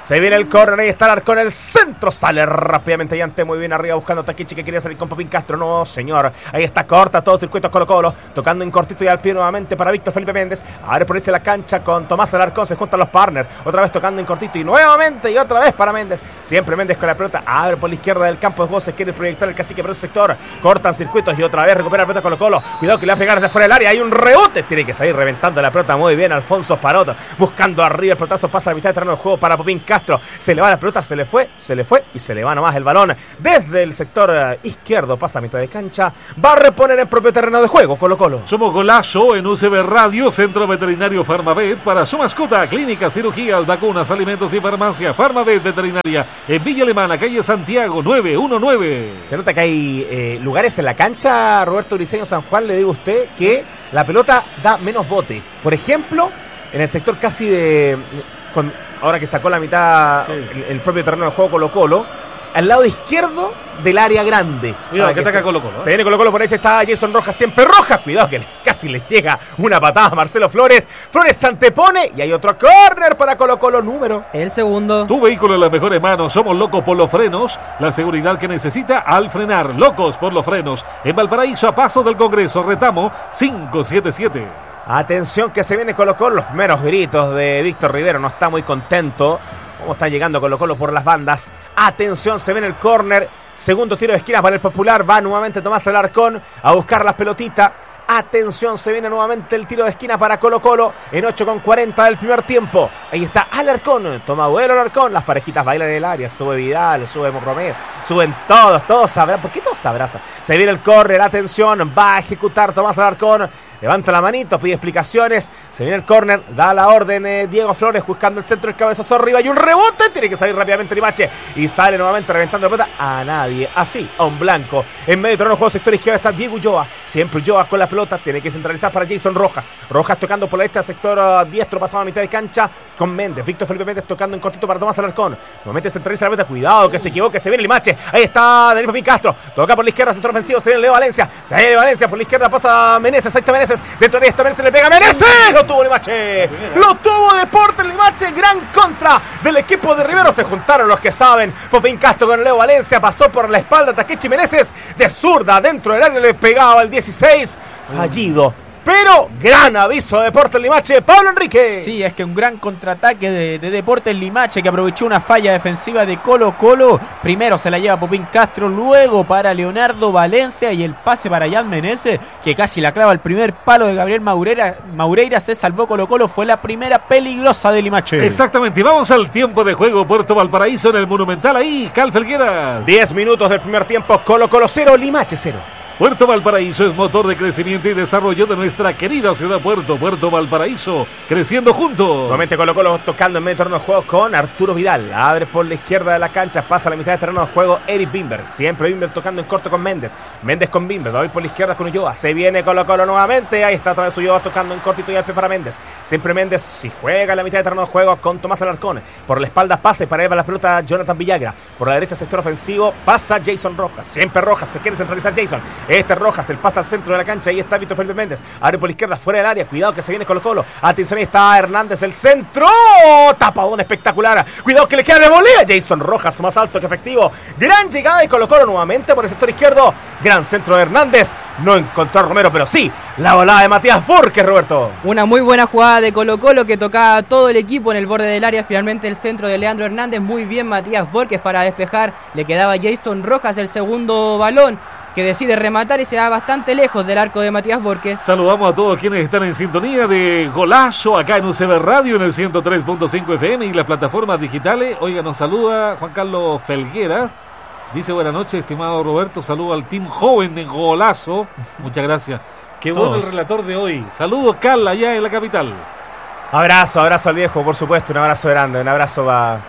Se viene el córner, ahí está Alarcón, el centro, sale rápidamente Yante, muy bien arriba buscando a Takechi que quería salir con Popín Castro, no señor, ahí está corta todo circuito Colo Colo, tocando en cortito y al pie nuevamente para Víctor Felipe Méndez, abre por irse la cancha con Tomás Alarcón, se juntan los partners, otra vez tocando en cortito y nuevamente y otra vez para Méndez, siempre Méndez con la pelota, abre por la izquierda del campo de juego, se quiere proyectar el cacique por ese sector, cortan circuitos y otra vez recupera la pelota Colo Colo, cuidado que le va a pegar desde fuera del área, hay un rebote, tiene que salir reventando la pelota muy bien Alfonso Parot, buscando arriba el pelotazo, pasa a la mitad del terreno de juego para Popín Castro, se le va la pelota, se le fue, se le fue y se le va nomás el balón desde el sector uh, izquierdo, pasa a mitad de cancha, va a reponer en propio terreno de juego Colo Colo. Somos Golazo en U C B Radio, Centro Veterinario Farmavet para su mascota, clínicas, cirugías, vacunas, alimentos y farmacia. Farmavet Veterinaria en Villa Alemana, calle Santiago nueve uno nueve. Se nota que hay eh, lugares en la cancha, Roberto Briceño San Juan, le digo a usted que la pelota da menos bote. Por ejemplo, en el sector casi de... Con, ahora que sacó la mitad sí. el, el propio terreno de juego Colo Colo, al lado izquierdo del área grande. Mira, que ataca Colo Colo. ¿eh? Se viene Colo Colo, por ahí está Jason Rojas, siempre Rojas. Cuidado que casi le llega una patada a Marcelo Flores. Flores se antepone y hay otro córner para Colo Colo, número. El segundo. Tu vehículo en las mejores manos. Somos Locos por los Frenos. La seguridad que necesita al frenar. Locos por los Frenos. En Valparaíso, a paso del Congreso. Retamo cinco siete siete. Atención que se viene Colo Colo. Los primeros gritos de Víctor Rivero. No está muy contento. ¿Cómo está llegando Colo Colo por las bandas? Atención, se viene el córner. Segundo tiro de esquina para el Popular. Va nuevamente Tomás Alarcón a buscar las pelotitas. Atención, se viene nuevamente el tiro de esquina para Colo Colo en ocho con cuarenta del primer tiempo. Ahí está Alarcón, toma vuelo Alarcón. Las parejitas bailan en el área. Sube Vidal, sube Romero, suben todos, todos abrazan. ¿Por qué todos se abrazan? Se viene el córner, atención, va a ejecutar Tomás Alarcón. Levanta la manito, pide explicaciones. Se viene el córner, da la orden eh, Diego Flores buscando el centro, el cabezazo arriba y un rebote. Tiene que salir rápidamente Limache y sale nuevamente reventando la pelota a nadie. Así, a un blanco. En medio de terreno de juego, sector izquierdo está Diego Ulloa. Siempre Ulloa con la pelota, tiene que centralizar para Jason Rojas. Rojas tocando por la derecha, sector uh, diestro, pasado a mitad de cancha con Méndez. Víctor Felipe Méndez tocando en cortito para Tomás Alarcón. Nuevamente centraliza la pelota, cuidado que se equivoque, se viene Limache. Ahí está Daniel Popín Castro. Toca por la izquierda, centro ofensivo, se viene Leo Valencia. Se viene Valencia, por la izquierda pasa Meneses, ahí está Meneses. Dentro de esta Meneses le pega a Meneses. Lo tuvo Limache. Lo tuvo Deportes Limache. Gran contra del equipo de Rivero. Se juntaron los que saben. Popín Castro con Leo Valencia. Pasó por la espalda Takechi Meneses. De zurda dentro del área le pegaba el dieciséis. Fallido. Pero gran aviso de Deportes Limache, Pablo Enrique. Sí, es que un gran contraataque de, de Deportes Limache que aprovechó una falla defensiva de Colo Colo. Primero se la lleva Popín Castro, luego para Leonardo Valencia y el pase para Jan Meneses, que casi la clava el primer palo de Gabriel Maureira. Maureira se salvó Colo Colo, fue la primera peligrosa de Limache. Exactamente, y vamos al tiempo de juego. Puerto Valparaíso en el Monumental, ahí, Cal Felgueras. diez minutos del primer tiempo, Colo Colo cero, Limache cero. Puerto Valparaíso es motor de crecimiento y desarrollo de nuestra querida ciudad Puerto. Puerto Valparaíso, creciendo juntos. Nuevamente Colo Colo tocando en medio terreno de juego con Arturo Vidal. Abre por la izquierda de la cancha, pasa a la mitad de terreno de juego Eric Bimber. Siempre Bimber tocando en corto con Méndez. Méndez con Bimber, va a ir por la izquierda con Ulloa. Se viene Colo Colo nuevamente. Ahí está otra vez Ulloa tocando en cortito y al pie para Méndez. Siempre Méndez, si juega en la mitad de terreno de juego con Tomás Alarcón. Por la espalda pase para llevar la pelota Jonathan Villagra. Por la derecha sector ofensivo pasa Jason Rojas. Siempre Rojas, se quiere centralizar Jason. Este Rojas, el pasa al centro de la cancha, ahí está Víctor Felipe Méndez, abre por la izquierda, fuera del área, cuidado que se viene Colo Colo, atención, ahí está Hernández, el centro, tapadón espectacular, cuidado que le queda de volea, Jason Rojas, más alto que efectivo, gran llegada de Colo Colo nuevamente por el sector izquierdo, gran centro de Hernández, no encontró a Romero, pero sí, la volada de Matías Borges, Roberto. Una muy buena jugada de Colo Colo que tocaba a todo el equipo en el borde del área, finalmente el centro de Leandro Hernández, muy bien Matías Borges para despejar, le quedaba Jason Rojas el segundo balón, que decide rematar y se va bastante lejos del arco de Matías Borges. Saludamos a todos quienes están en sintonía de Golazo acá en U C B Radio en el ciento tres punto cinco F M y las plataformas digitales. Oiga, nos saluda Juan Carlos Felgueras. Dice buenas noches, estimado Roberto. Saludo al team joven de Golazo. Muchas gracias. Qué Todo voz. el relator de hoy. Saludos, Carla, allá en la capital. Abrazo, abrazo al viejo, por supuesto. Un abrazo grande, un abrazo para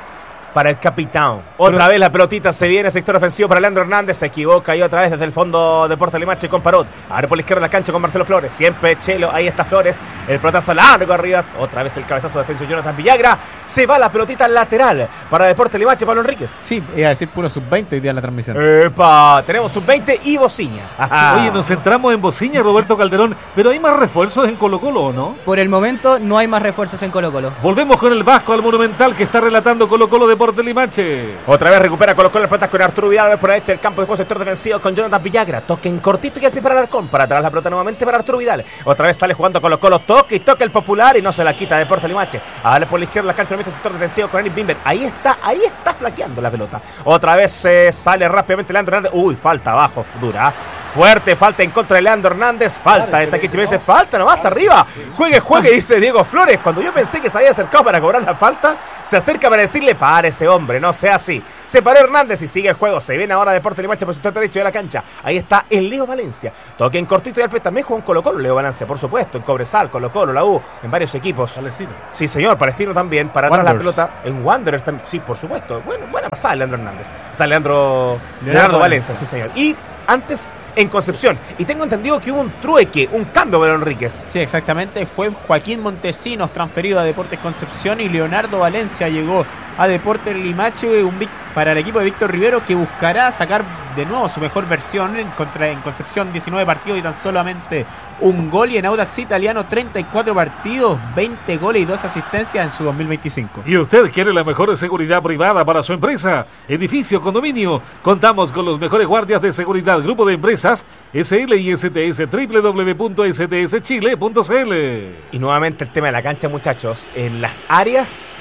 para el capitán. Otra Pero... vez la pelotita se viene, sector ofensivo para Leandro Hernández, se equivoca y otra vez desde el fondo de Deportes Limache con Parot. Ahora por la izquierda la cancha con Marcelo Flores, siempre Chelo, ahí está Flores, el pelotazo largo arriba, otra vez el cabezazo de defensa Jonathan Villagra, se va la pelotita lateral para Deportes Limache, Pablo Enríquez. Sí, iba a decir puro sub veinte hoy día en la transmisión. Epa, tenemos sub veinte y Bociña. Ajá. Oye, nos centramos en Bociña, Roberto Calderón, pero ¿hay más refuerzos en Colo-Colo o no? Por el momento no hay más refuerzos en Colo-Colo. Volvemos con el Vasco al Monumental que está relatando Colo-Colo Deportes Limache. Otra vez recupera Colo-Colo las pelotas con Arturo Vidal por la derecha del campo de juego, sector defensivo con Jonathan Villagra. Toque en cortito y el pie para Alarcón. Para atrás la pelota nuevamente para Arturo Vidal. Otra vez sale jugando Colo-Colo. Toque y toque el popular y no se la quita Deportes Limache. A darle por la izquierda la cancha nuevamente sector defensivo con Eric Bimber. Ahí está, ahí está flaqueando la pelota. Otra vez eh, sale rápidamente Leandro Hernández. Uy, falta abajo, dura. Fuerte, falta en contra de Leandro Hernández. Falta de Takechi Meneses, falta nomás arriba. Juegue, juegue, dice Diego Flores. Cuando yo pensé que se había acercado para cobrar la falta, se acerca para decirle: para ese hombre, no sea así. Se paró Hernández y sigue el juego. Se viene ahora Deportes Limache por el sector derecho de la cancha. Ahí está el Leo Valencia. Toque en cortito y al pie. También jugó en Colo-Colo. Leo Valencia, por supuesto, en Cobresal, Colo-Colo, la U, en varios equipos. Palestino. Sí, señor, Palestino también. Para atrás la pelota en Wanderers también. Sí, por supuesto. Bueno, buena pasada Leandro Hernández. Sale Leandro, Leonardo, Leonardo Valencia, Valencia, sí, señor. Y antes en Concepción. Y tengo entendido que hubo un trueque, un cambio, Pablo Enríquez. Sí, exactamente. Fue Joaquín Montesinos transferido a Deportes Concepción y Leonardo Valencia llegó a Deportes Limache, un para el equipo de Víctor Rivero, que buscará sacar de nuevo su mejor versión. En, contra, en Concepción diecinueve partidos y tan solamente un gol, y en Audax Italiano treinta y cuatro partidos, veinte goles y dos asistencias en su dos mil veinticinco. ¿Y usted quiere la mejor seguridad privada para su empresa, edificio, condominio? Contamos con los mejores guardias de seguridad, grupo de empresas S L y S T S, doble u doble u doble u punto s t s chile punto c l. Y nuevamente el tema de la cancha, muchachos, en las áreas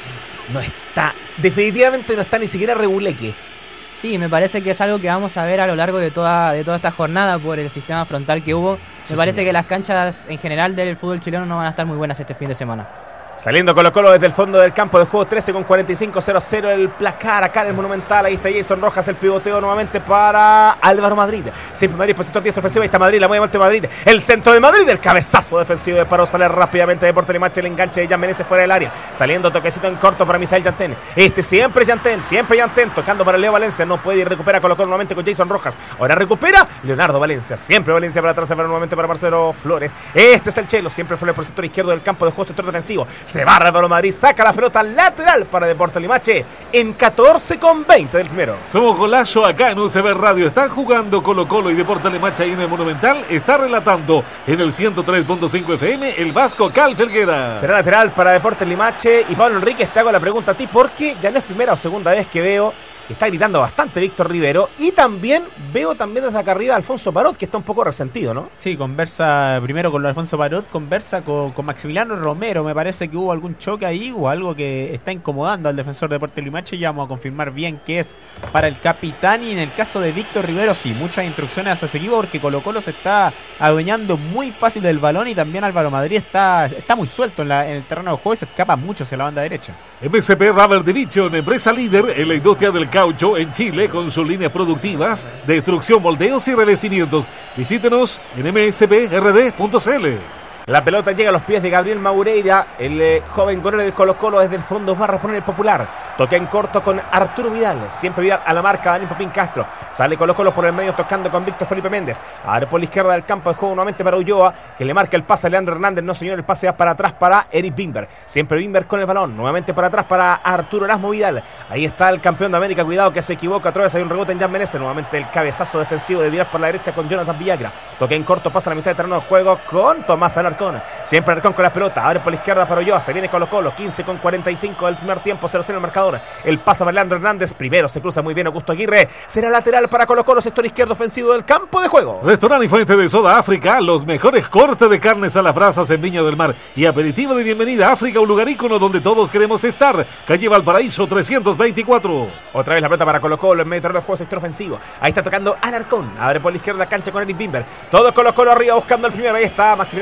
no está, definitivamente no está ni siquiera reguleque. Sí, me parece que es algo que vamos a ver a lo largo de toda de toda esta jornada por el sistema frontal que hubo. Me sí, parece sí. que las canchas en general del fútbol chileno no van a estar muy buenas este fin de semana. Saliendo Colo-Colo desde el fondo del campo de juego, trece con cuarenta y cinco, cero cero el placar acá en el Monumental. Ahí está Jason Rojas, el pivoteo nuevamente para Álvaro Madrid. Siempre Madrid, por el sector diestro ofensivo. Ahí está Madrid, la mueve vuelta de Madrid. El centro de Madrid, el cabezazo defensivo de Paro. Sale rápidamente Deportes Limache, el enganche de Jan Meneses fuera del área. Saliendo toquecito en corto para Misael Yantén. Este siempre Yantén, siempre Yantén. Tocando para Leo Valencia, no puede ir, recupera Colo-Colo nuevamente con Jason Rojas. Ahora recupera Leonardo Valencia. Siempre Valencia para atrás, se va nuevamente para Marcelo Flores. Este es el Chelo, siempre Flores por el sector izquierdo del campo de juego, sector defensivo. Se va Álvaro Madrid. Saca la pelota lateral para Deportes Limache en catorce con veinte del primero. Somos Golazo acá en U C B Radio. Están jugando Colo-Colo y Deportes Limache ahí en el Monumental. Está relatando en el ciento tres punto cinco F M el Vasco Cal Felguera. Será lateral para Deportes Limache. Y Pablo Enríquez, te hago la pregunta a ti porque ya no es primera o segunda vez que veo que está gritando bastante Víctor Rivero. Y también veo también desde acá arriba a Alfonso Parot, que está un poco resentido, ¿no? Sí, conversa primero con Alfonso Parot, conversa con, con Maximiliano Romero. Me parece que hubo algún choque ahí o algo que está incomodando al defensor de Deportes Limache. Ya vamos a confirmar bien qué es para el capitán. Y en el caso de Víctor Rivero, sí, muchas instrucciones hacia ese equipo porque Colo-Colo se está adueñando muy fácil del balón y también Álvaro Madrid está, está muy suelto en, la, en el terreno de juego y se escapa mucho hacia la banda derecha. M S P Rubber Division, empresa líder en la industria del caucho en Chile, con sus líneas productivas de extrusión, moldeos y revestimientos. Visítenos en m s p r d punto c l. La pelota llega a los pies de Gabriel Maureira, el eh, joven golero de Colo-Colo. Desde el fondo va a reponer el popular. Toca en corto con Arturo Vidal. Siempre Vidal a la marca, Daniel Popín Castro. Sale Colo-Colo por el medio tocando con Víctor Felipe Méndez. Ahora por la izquierda del campo de juego nuevamente para Ulloa, que le marca el pase a Leandro Hernández. No señor, el pase va para atrás para Eric Bimber. Siempre Bimber con el balón. Nuevamente para atrás para Arturo Erasmo Vidal. Ahí está el campeón de América. Cuidado que se equivoca. Otra vez hay un rebote en Jan Meneses. Nuevamente el cabezazo defensivo de Vidal por la derecha con Jonathan Villagra. Toca en corto, pasa a la mitad de terreno de juego con Tomás Alarcón. Siempre Alarcón con la pelota. Abre por la izquierda para Ulloa. Se viene Colo-Colo. quince con cuarenta y cinco del primer tiempo. cero cero el marcador. El pase para Leandro Hernández. Primero se cruza muy bien Augusto Aguirre. Será lateral para Colo-Colo, sector izquierdo ofensivo del campo de juego. Restaurante y fuente de soda África. Los mejores cortes de carnes a las brasas en Viña del Mar. Y aperitivo de bienvenida a África, un lugar ícono donde todos queremos estar. Calle Valparaíso trescientos veinticuatro. Otra vez la pelota para Colo-Colo en medio terreno de juego, sector ofensivo. Ahí está tocando Alarcón. Abre por la izquierda la cancha con Eric Bimber. Todo Colo-Colo arriba buscando el primero. Ahí está Maximiliano Romero.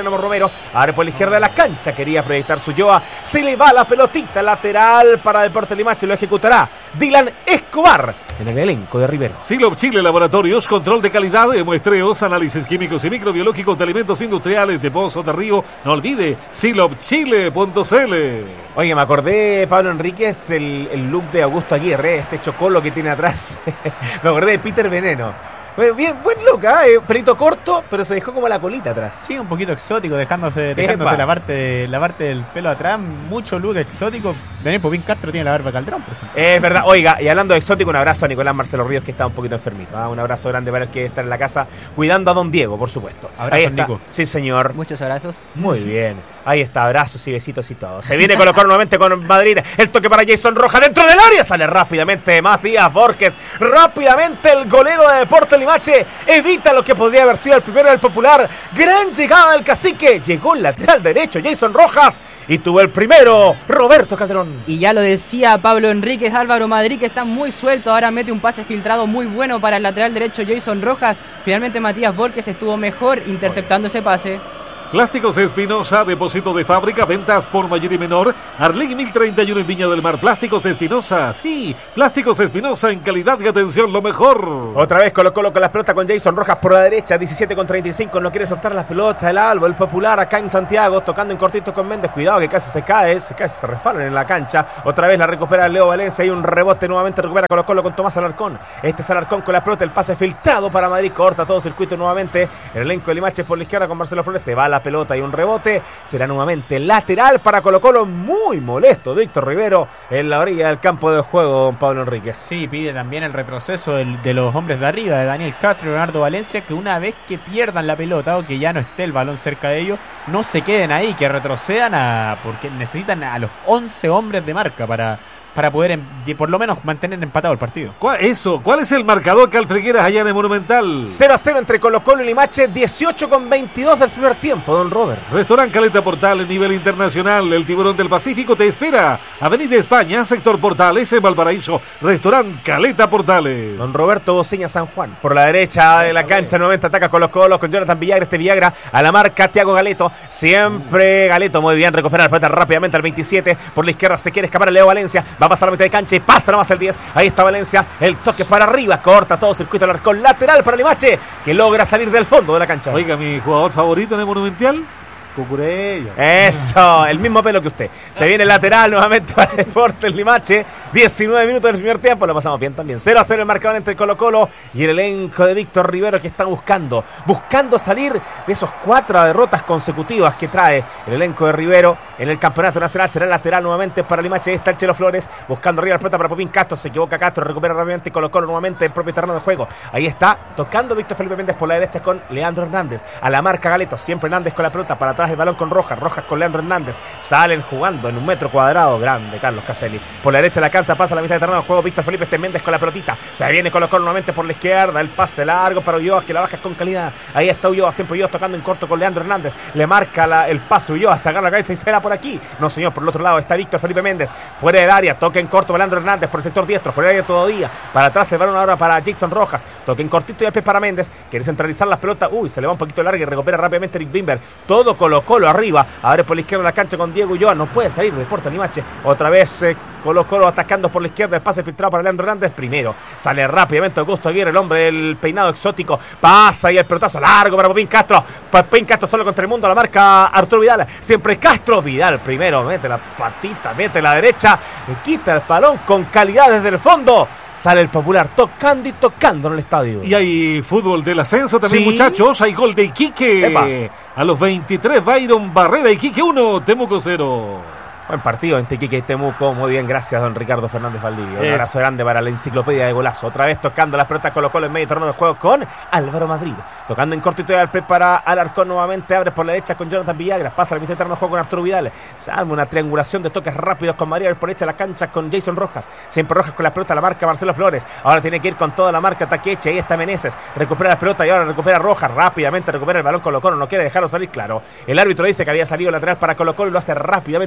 Rivero. Abre por la izquierda de la cancha. Quería proyectar su Ulloa. Se le va la pelotita lateral para Deportes Limache. Lo ejecutará Dylan Escobar en el elenco de Rivero. Silop Chile Laboratorios, control de calidad, de muestreos, análisis químicos y microbiológicos de alimentos industriales de Pozo de Río. No olvide, silop chile punto c l. Oye, me acordé, Pablo Enríquez, el, el look de Augusto Aguirre, este chocolo que tiene atrás. Me acordé de Peter Veneno. Bueno, bien, buen look, ¿eh? Pelito corto, pero se dejó como la colita atrás. Sí, un poquito exótico, dejándose, dejándose la parte de, la parte del pelo atrás. Mucho look exótico. Daniel Popín Castro tiene la barba Calderón, por ejemplo. Es verdad. Oiga, y hablando de exótico, un abrazo a Nicolás Marcelo Ríos, que está un poquito enfermito. ¿eh? Un abrazo grande para el que está en la casa, cuidando a don Diego, por supuesto. Abrazo, ahí está. Nico. Sí, señor. Muchos abrazos. Muy bien. Ahí está, abrazos y besitos y todo. Se viene Colo Colo nuevamente con Madrid. El toque para Jason Rojas dentro del área. Sale rápidamente Matías Borges. Rápidamente el golero de Deportes Limache evita lo que podría haber sido el primero del Popular. Gran llegada del Cacique. Llegó el lateral derecho Jason Rojas y tuvo el primero Roberto Calderón. Y ya lo decía Pablo Enríquez, Álvaro Madrid, que está muy suelto. Ahora mete un pase filtrado muy bueno para el lateral derecho Jason Rojas. Finalmente Matías Borges estuvo mejor interceptando ese pase. Plásticos Espinosa, depósito de fábrica, ventas por mayor y menor. Arlegui mil treinta y uno en Viña del Mar. Plásticos Espinosa, sí, Plásticos Espinosa en calidad y atención, lo mejor. Otra vez Colo Colo con las pelotas con Jason Rojas por la derecha, diecisiete con treinta y cinco, no quiere soltar las pelotas. El Albo, el Popular acá en Santiago, tocando en cortito con Méndez. Cuidado que casi se cae, se casi se resbalan en la cancha. Otra vez la recupera Leo Valencia y un rebote nuevamente recupera Colo Colo con Tomás Alarcón. Este es Alarcón con la pelota, el pase filtrado para Madrid, corta todo circuito nuevamente. El elenco de Limache por la izquierda con Marcelo Flores, se va la pelota y un rebote, será nuevamente lateral para Colo Colo. Muy molesto Víctor Rivero en la orilla del campo de juego, don Pablo Enríquez. Sí, pide también el retroceso del, de los hombres de arriba, de Daniel Castro y Leonardo Valencia, que una vez que pierdan la pelota o que ya no esté el balón cerca de ellos, no se queden ahí, que retrocedan a, porque necesitan a los once hombres de marca para para poder en, por lo menos mantener empatado el partido. ¿Cuál, eso, ¿cuál es el marcador que Alfregueras allá en el Monumental? cero a cero entre Colo Colo y Limache, dieciocho con veintidós del primer tiempo, don Robert. Restaurant Caleta Portales, nivel internacional, el Tiburón del Pacífico te espera. Avenida España, sector Portales, en Valparaíso. Restaurant Caleta Portales. Don Roberto Bociña San Juan, por la derecha de la cancha, nuevamente ataca Colo Colo con Jonathan Villagra, este Villagra a la marca, Thiago Galeto, siempre Galeto, muy bien, recupera la pelota rápidamente al veintisiete, por la izquierda se quiere escapar a Leo Valencia, va a pasar a la mitad de cancha y pasa nomás el diez, ahí está Valencia, el toque para arriba, corta todo circuito al arcón lateral para Limache, que logra salir del fondo de la cancha. Oiga, mi jugador favorito en el Monumental, Cucurella. Eso, el mismo pelo que usted. Se viene el lateral nuevamente para Deportes Limache. diecinueve minutos del primer tiempo, lo pasamos bien también. cero a cero el marcador entre Colo Colo y el elenco de Víctor Rivero, que está buscando, buscando salir de esos cuatro derrotas consecutivas que trae el elenco de Rivero en el campeonato nacional. Será el lateral nuevamente para Limache. Ahí está el Chelo Flores, buscando arriba la pelota para Popín Castro. Se equivoca Castro, recupera rápidamente Colo Colo nuevamente el propio terreno de juego. Ahí está, tocando Víctor Felipe Méndez por la derecha con Leandro Hernández. A la marca Galeto, siempre Hernández con la pelota, para atrás el balón con Rojas, Rojas con Leandro Hernández, salen jugando en un metro cuadrado, grande Carlos Caselli, por la derecha la cancha, pasa a la mitad de terreno de juego, Víctor Felipe este Méndez con la pelotita, se viene Colo Colo nuevamente por la izquierda, el pase largo para Ulloa, que la baja con calidad, ahí está Ulloa, siempre Ulloa tocando en corto con Leandro Hernández, le marca la, el pase Ulloa, sacar la cabeza y será por aquí, no señor, por el otro lado está Víctor Felipe Méndez, fuera del área, toca en corto Leandro Hernández por el sector diestro, fuera del área todavía, para atrás el balón ahora para Jason Rojas, toca en cortito y al pie para Méndez, quiere centralizar las pelotas, uy, se le va un poquito larga y recupera rápidamente Eric Bimber, todo Colo Colo arriba, abre por la izquierda la cancha con Diego Ulloa, no puede salir de Deportes Limache, otra vez eh, Colo Colo atacando por la izquierda, el pase filtrado para Leandro Hernández, primero, sale rápidamente Augusto Aguirre, el hombre del peinado exótico, pasa y el pelotazo largo para Popín Castro, Popín Castro solo contra el mundo, la marca Arturo Vidal, siempre Castro, Vidal primero, mete la patita, mete la derecha, le quita el balón con calidad desde el fondo. Sale el Popular tocando y tocando en el estadio. Y hay fútbol del ascenso también, ¿Sí? muchachos. Hay gol de Iquique. Epa. A los veintitrés, Byron Barrera. Iquique uno, Temuco cero. Buen partido entre Iquique y Temuco. Muy bien, gracias don Ricardo Fernández Valdivio. Un Es. abrazo grande para la enciclopedia de golazo. Otra vez tocando las pelotas Colo Colo en medio terreno de juego con Álvaro Madrid. Tocando en cortito y al P para Alarcón nuevamente. Abre por la derecha con Jonathan Villagra. Pasa al mitad terreno de juego con Arturo Vidal. Se arma una triangulación de toques rápidos con María por derecha de la cancha con Jason Rojas. Siempre Rojas con la pelota, la marca Marcelo Flores. Ahora tiene que ir con toda la marca Taqueche. Ahí está Meneses. Recupera la pelota y ahora recupera Rojas. Rápidamente recupera el balón Colo Colo. No quiere dejarlo salir, claro. El árbitro dice que había salido lateral para Colo Colo y lo hace rápidamente Rojas.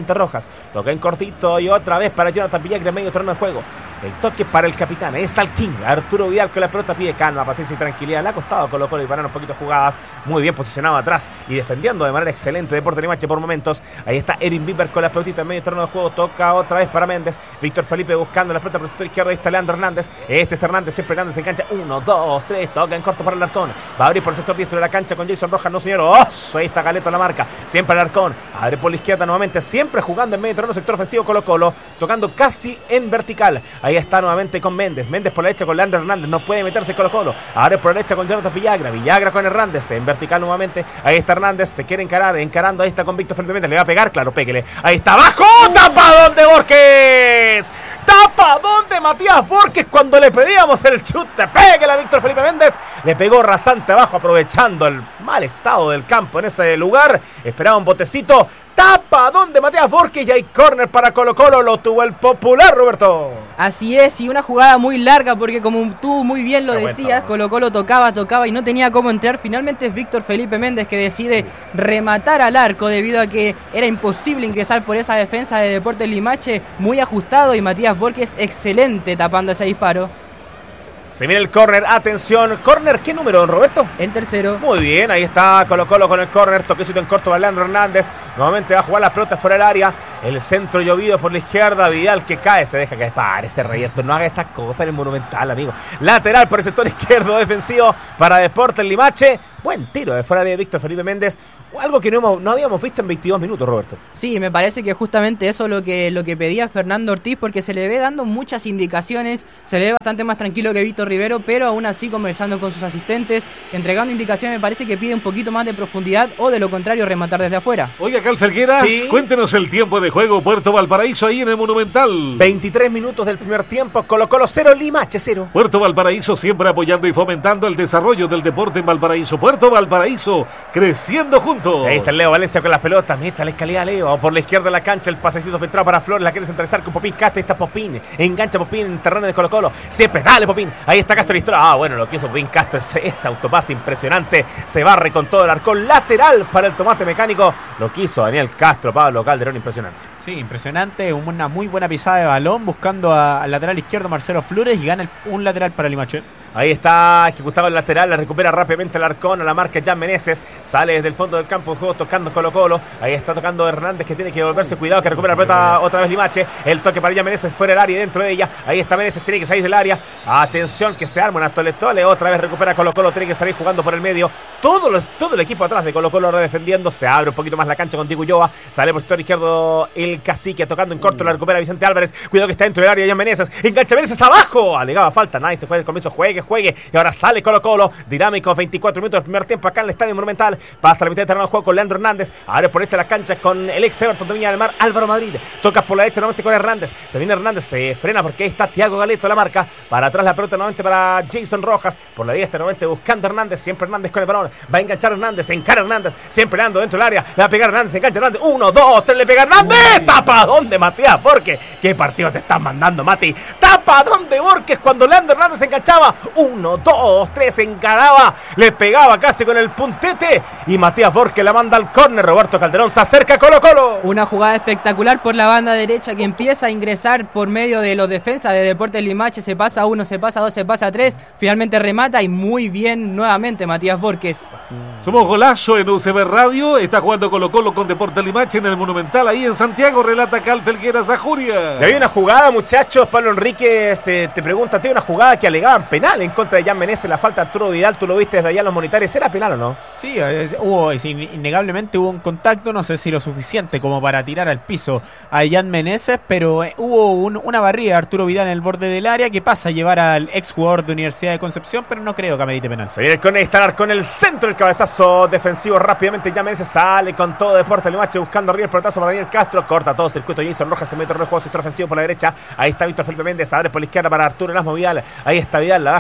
Toca en cortito y otra vez para Jonathan Villagra, medio terreno de juego. El toque para el capitán, es al King. Arturo Vidal con la pelota, pide calma, paciencia y tranquilidad. Le ha costado Colo Colo y parar un poquito jugadas. Muy bien posicionado atrás y defendiendo de manera excelente Deportes Limache por momentos. Ahí está Erin Bimber con la pelotita en medio terreno de juego. Toca otra vez para Méndez. Víctor Felipe buscando la pelota por el sector izquierdo. Ahí está Leandro Hernández. Este es Hernández, siempre Hernández en cancha. Uno, dos, tres. Toca en corto para el Arcón. Va a abrir por el sector diestro de la cancha con Jason Rojas. No, señor. ¡Oh! Ahí está Galeto la marca. Siempre el Arcón. Abre por la izquierda nuevamente. Siempre jugando en medio terreno, sector ofensivo Colo Colo. Tocando casi en vertical. Ahí está nuevamente con Méndez. Méndez por la derecha con Leandro Hernández. No puede meterse Colo Colo. Abre por la derecha con Jonathan Villagra. Villagra con Hernández. En vertical nuevamente. Ahí está Hernández. Se quiere encarar. Encarando. Ahí está con Víctor Felipe Méndez. Le va a pegar. Claro, péguele. Ahí está abajo. ¡Tapadón de Borges! ¡Tapadón de Matías Borges! Cuando le pedíamos el chute. Péguele a Víctor Felipe Méndez. Le pegó rasante abajo, aprovechando el mal estado del campo en ese lugar. Esperaba un botecito. Tapadón de Matías Borges y hay córner para Colo Colo. Lo tuvo el popular, Roberto. Así es, y una jugada muy larga porque como tú muy bien lo decías, Colo Colo tocaba, tocaba y no tenía cómo entrar. Finalmente es Víctor Felipe Méndez que decide rematar al arco debido a que era imposible ingresar por esa defensa de Deportes Limache, muy ajustado, y Matías Borges excelente tapando ese disparo. Se viene el córner, atención, córner, ¿qué número, don Roberto? El tercero. Muy bien, ahí está Colo Colo con el córner, toquecito en corto para Leandro Hernández, nuevamente va a jugar la pelota fuera del área, el centro llovido por la izquierda, Vidal que cae, se deja caer, para ese Reyerto, no haga esas cosas en el Monumental, amigo. Lateral por el sector izquierdo defensivo para Deportes Limache, buen tiro de fuera de Víctor Felipe Méndez, algo que no, hemos, no habíamos visto en veintidós minutos, Roberto. Sí, me parece que justamente eso es lo que, lo que pedía Fernando Ortiz, porque se le ve dando muchas indicaciones, se le ve bastante más tranquilo que Víctor Rivero, pero aún así conversando con sus asistentes, entregando indicaciones. Me parece que pide un poquito más de profundidad o de lo contrario rematar desde afuera. Oiga, Cal Felgueras, ¿sí? Cuéntenos el tiempo de juego Puerto Valparaíso ahí en el Monumental. veintitrés minutos del primer tiempo, Colo Colo cero, Limache cero. Puerto Valparaíso siempre apoyando y fomentando el desarrollo del deporte en Valparaíso. Puerto Valparaíso, creciendo juntos. Ahí está el Leo Valencia con las pelotas, meta la escalera Leo, por la izquierda de la cancha, el pasecito filtrado para Flores, la quiere centralizar con Popín Castro, ahí está Popín, engancha Popín en terreno de Colo Colo, siempre, dale Popín, ahí está Castro, la historia. Ah, bueno, lo que hizo Popín Castro, ese, ese autopase impresionante, se barre con todo el arcón lateral para el tomate mecánico, lo que hizo Daniel Castro, Pablo Calderón, impresionante. Sí, impresionante, una muy buena pisada de balón, buscando a- al lateral izquierdo Marcelo Flores y gana el- un lateral para Limache. Ahí está ejecutado el lateral, la recupera rápidamente el Arcón a la marca Jan Meneses, sale desde el fondo del campo de juego tocando Colo Colo, ahí está tocando Hernández que tiene que volverse, cuidado que recupera la pelota otra vez Limache, el toque para Jan Meneses fuera del área y dentro de ella, ahí está Meneses, tiene que salir del área, atención que se arma una tole-tole, otra vez recupera Colo Colo, tiene que salir jugando por el medio, todo, los, todo el equipo atrás de Colo Colo redefendiendo, se abre un poquito más la cancha con Diego Ulloa, sale por el sector izquierdo el Cacique tocando en corto, la recupera Vicente Álvarez, cuidado que está dentro del área Jan Meneses, engancha Meneses abajo, alegaba falta, nadie se fue del comienzo, juegue, juegue, y ahora sale Colo Colo, dinámico, veinticuatro minutos del primer tiempo acá en el Estadio Monumental, pasa la mitad de terreno de juego con Leandro Hernández, abre por derecha la cancha con el ex Everton de Viña del Mar, Álvaro Madrid, toca por la derecha nuevamente con Hernández, se viene Hernández, se frena porque ahí está Thiago Galeto la marca, para atrás la pelota nuevamente para Jason Rojas, por la diestra nuevamente buscando Hernández, siempre Hernández con el balón, va a enganchar Hernández, encara Hernández, siempre ando dentro del área, le va a pegar Hernández, engancha Hernández, uno, dos, tres, le pega Hernández, tapadón de Matías Borges, qué partido te están mandando Mati, tapadón de Borges cuando Leandro Hernández se enganchaba, uno, dos, tres, encaraba, le pegaba casi con el puntete y Matías Borges la manda al córner, Roberto Calderón se acerca a Colo Colo. Una jugada espectacular por la banda derecha que empieza a ingresar por medio de los defensas de Deportes Limache, se pasa uno, se pasa dos, se pasa tres, finalmente remata y muy bien nuevamente Matías Borges. Somos Golazo en U C B Radio, está jugando Colo Colo con Deportes Limache en el Monumental ahí en Santiago, relata Cal Felgueras Ajuria. Ya había una jugada, muchachos, Pablo Enríquez eh, te pregunta, ¿te una jugada que alegaban penal en contra de Jan Meneses, la falta de Arturo Vidal, tú lo viste desde allá en los monitores, ¿era penal o no? Sí, eh, hubo, es in- innegablemente hubo un contacto, no sé si lo suficiente como para tirar al piso a Jan Meneses, pero eh, hubo un- una barrida de Arturo Vidal en el borde del área que pasa a llevar al ex jugador de Universidad de Concepción, pero no creo que amerite penal. Se viene con estar con el centro, el cabezazo defensivo rápidamente, Jan Meneses sale con todo Deportes Limache buscando arriba el pelotazo para Daniel Castro, corta todo circuito, Jason Rojas se mete en el juego, sector ofensivo por la derecha, ahí está Víctor Felipe Méndez, abre por la izquierda para Arturo Erasmo Vidal, ahí está Vidal, la baja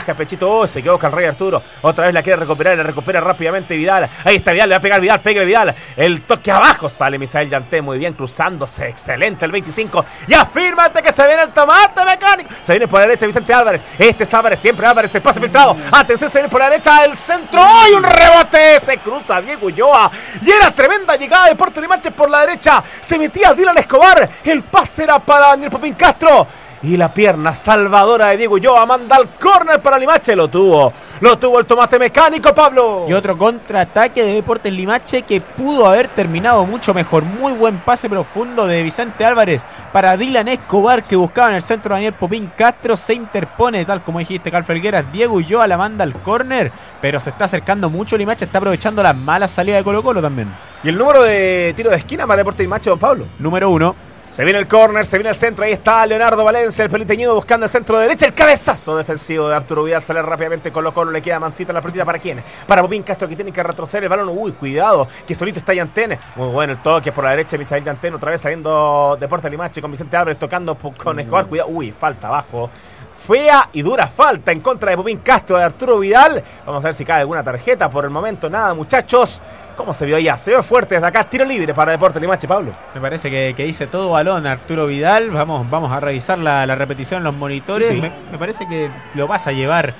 baja pechito, oh, se equivoca el Rey Arturo, otra vez la quiere recuperar, la recupera rápidamente Vidal, ahí está Vidal, le va a pegar Vidal, pégale Vidal, el toque abajo, sale Misael Yanté, muy bien, cruzándose, excelente el veinticinco, y afírmate que se viene el tomate mecánico, se viene por la derecha Vicente Álvarez, este es Álvarez, siempre Álvarez, el pase filtrado, atención, se viene por la derecha, el centro, ¡ay, un rebote! Se cruza Diego Ulloa, y era tremenda llegada de Deportes Limache por la derecha, se metía Dylan Escobar, el pase era para Daniel Popín Castro, y la pierna salvadora de Diego Ulloa manda al córner para Limache. Lo tuvo, lo tuvo el tomate mecánico, Pablo. Y otro contraataque de Deportes Limache que pudo haber terminado mucho mejor. Muy buen pase profundo de Vicente Álvarez para Dylan Escobar, que buscaba en el centro Daniel Popín Castro. Se interpone, tal como dijiste, Carl Felgueras. Diego Ulloa la manda al córner, pero se está acercando mucho Limache. Está aprovechando la mala salida de Colo Colo también. Y el número de tiro de esquina para Deportes Limache, don Pablo. Número uno. Se viene el córner, se viene el centro, ahí está Leonardo Valencia, el peliteñido buscando el centro de derecha, el cabezazo defensivo de Arturo Vidal, sale rápidamente Colo Colo, le queda mansita la partida, ¿para quién? Para Popín Castro, que tiene que retroceder el balón, uy, cuidado, que solito está Yantén, muy bueno el toque por la derecha, Misael Yantén, otra vez saliendo Deportes Limache con Vicente Álvarez tocando con Escobar, cuidado, uy, falta abajo. Fea y dura falta en contra de Popín Castro de Arturo Vidal. Vamos a ver si cae alguna tarjeta. Por el momento nada, muchachos. ¿Cómo se vio allá? Se ve fuerte desde acá. Tiro libre para Deportes Limache, Pablo. Me parece que, que dice todo balón Arturo Vidal. Vamos, vamos a revisar la, la repetición en los monitores. Sí. Me, me parece que lo pasa a llevar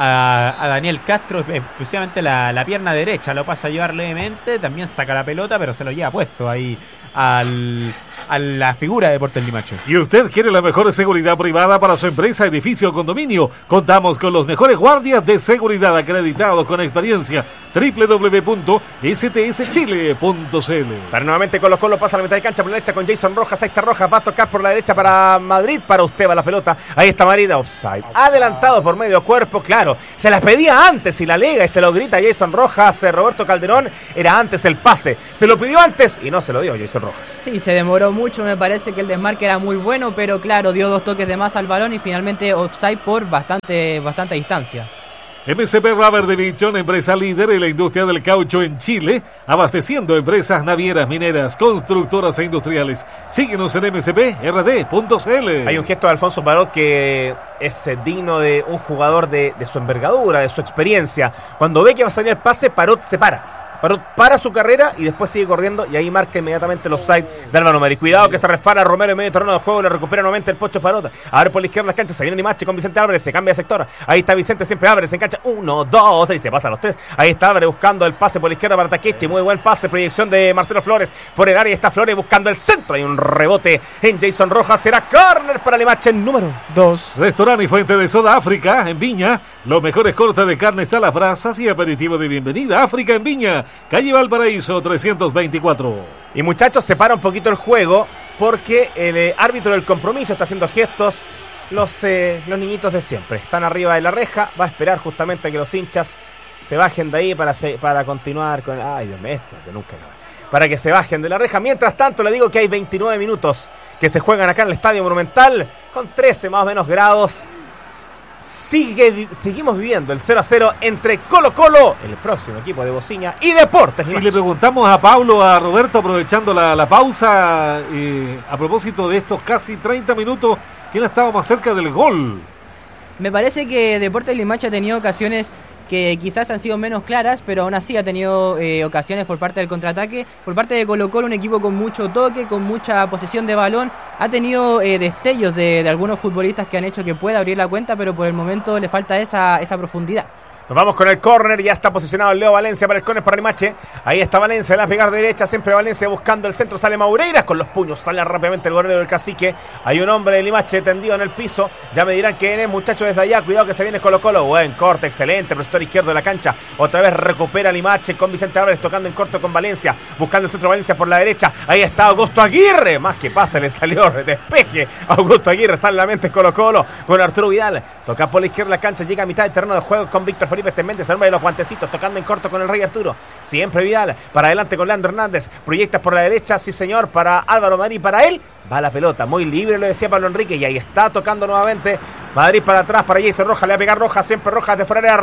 a, a Daniel Castro, exclusivamente la, la pierna derecha. Lo pasa a llevar levemente. También saca la pelota, pero se lo lleva puesto ahí al, a la figura de Deportes Limache. ¿Y usted quiere la mejor seguridad privada para su empresa, edificio o condominio? Contamos con los mejores guardias de seguridad acreditados con experiencia. doble u doble u doble u punto s t s chile punto c l. Sale nuevamente Colo Colo, pasa a la mitad de cancha por la derecha con Jason Rojas. Ahí está Rojas, va a tocar por la derecha para Madrid. Para usted va la pelota. Ahí está Madrid, offside. Adelantado por medio cuerpo, claro. Se las pedía antes y la lega y se lo grita Jason Rojas. Eh, Roberto Calderón, era antes el pase. Se lo pidió antes y no se lo dio Jason Rojas. Sí, se demoró mucho, me parece que el desmarque era muy bueno, pero claro, dio dos toques de más al balón y finalmente offside por bastante, bastante distancia. M C P Rubber Division, empresa líder en la industria del caucho en Chile, abasteciendo empresas navieras, mineras, constructoras e industriales. Síguenos en m c p r d punto c l. Hay un gesto de Alfonso Parot que es digno de un jugador de, de su envergadura, de su experiencia. Cuando ve que va a salir el pase, Parot se para. Parot para su carrera y después sigue corriendo y ahí marca inmediatamente el offside de Álvaro Madrid. Cuidado que se resfala Romero en medio terreno de juego, le recupera nuevamente el Pocho Parot. Ahora por la izquierda las canchas, se viene Limache con Vicente Álvarez, se cambia de sector. Ahí está Vicente, siempre Álvarez en cancha. Uno, dos, tres, y se pasa a los tres. Ahí está Álvarez buscando el pase por la izquierda para Takechi. Muy buen pase, proyección de Marcelo Flores. Por el área está Flores buscando el centro. Hay un rebote en Jason Rojas. Será córner para Limache número dos. Restaurante y fuente de soda África en Viña. Los mejores cortes de carnes a las brasas y aperitivo de bienvenida. África en Viña, calle Valparaíso trescientos veinticuatro. Y muchachos, se para un poquito el juego porque el eh, árbitro del compromiso está haciendo gestos. Los, eh, los niñitos de siempre están arriba de la reja. Va a esperar justamente a que los hinchas se bajen de ahí para, se, para continuar con... Ay, Dios mío, esto que nunca acaba. Para que se bajen de la reja. Mientras tanto, le digo que hay veintinueve minutos que se juegan acá en el Estadio Monumental con trece más o menos grados. Sigue, seguimos viviendo el cero a cero entre Colo Colo, el próximo equipo de Bociña, y Deportes Y Limache. le preguntamos a Pablo, a Roberto, aprovechando la, la pausa, eh, a propósito de estos casi treinta minutos, ¿quién ha estado más cerca del gol? Me parece que Deportes Limache ha tenido ocasiones que quizás han sido menos claras, pero aún así ha tenido eh, ocasiones por parte del contraataque. Por parte de Colo Colo, un equipo con mucho toque, con mucha posesión de balón. Ha tenido eh, destellos de, de algunos futbolistas que han hecho que pueda abrir la cuenta, pero por el momento le falta esa, esa profundidad. Nos vamos con el córner, ya está posicionado Leo Valencia para el córner para Limache. Ahí está Valencia, la pegar derecha, siempre Valencia buscando el centro, sale Maureiras con los puños, sale rápidamente el golero del Cacique. Hay un hombre de Limache tendido en el piso, ya me dirán quién es, muchachos, desde allá, cuidado que se viene Colo Colo. Buen corte, excelente, profesor izquierdo de la cancha, otra vez recupera Limache con Vicente Álvarez tocando en corto con Valencia, buscando el centro Valencia por la derecha. Ahí está Augusto Aguirre, más que pasa, le salió de despeje. Augusto Aguirre sale la mente Colo Colo con Arturo Vidal, toca por la izquierda la cancha, llega a mitad del terreno de juego con Víctor Felipe Méndez, el hombre de los guantecitos, tocando en corto con el Rey Arturo. Siempre Vidal, para adelante con Leandro Hernández, proyecta por la derecha, sí señor, para Álvaro Madrid, para él, va la pelota, muy libre, lo decía Pablo Enrique, y ahí está tocando nuevamente, Madrid para atrás, para Jason Rojas, le va a pegar Rojas, siempre Rojas de fuera, Rojas,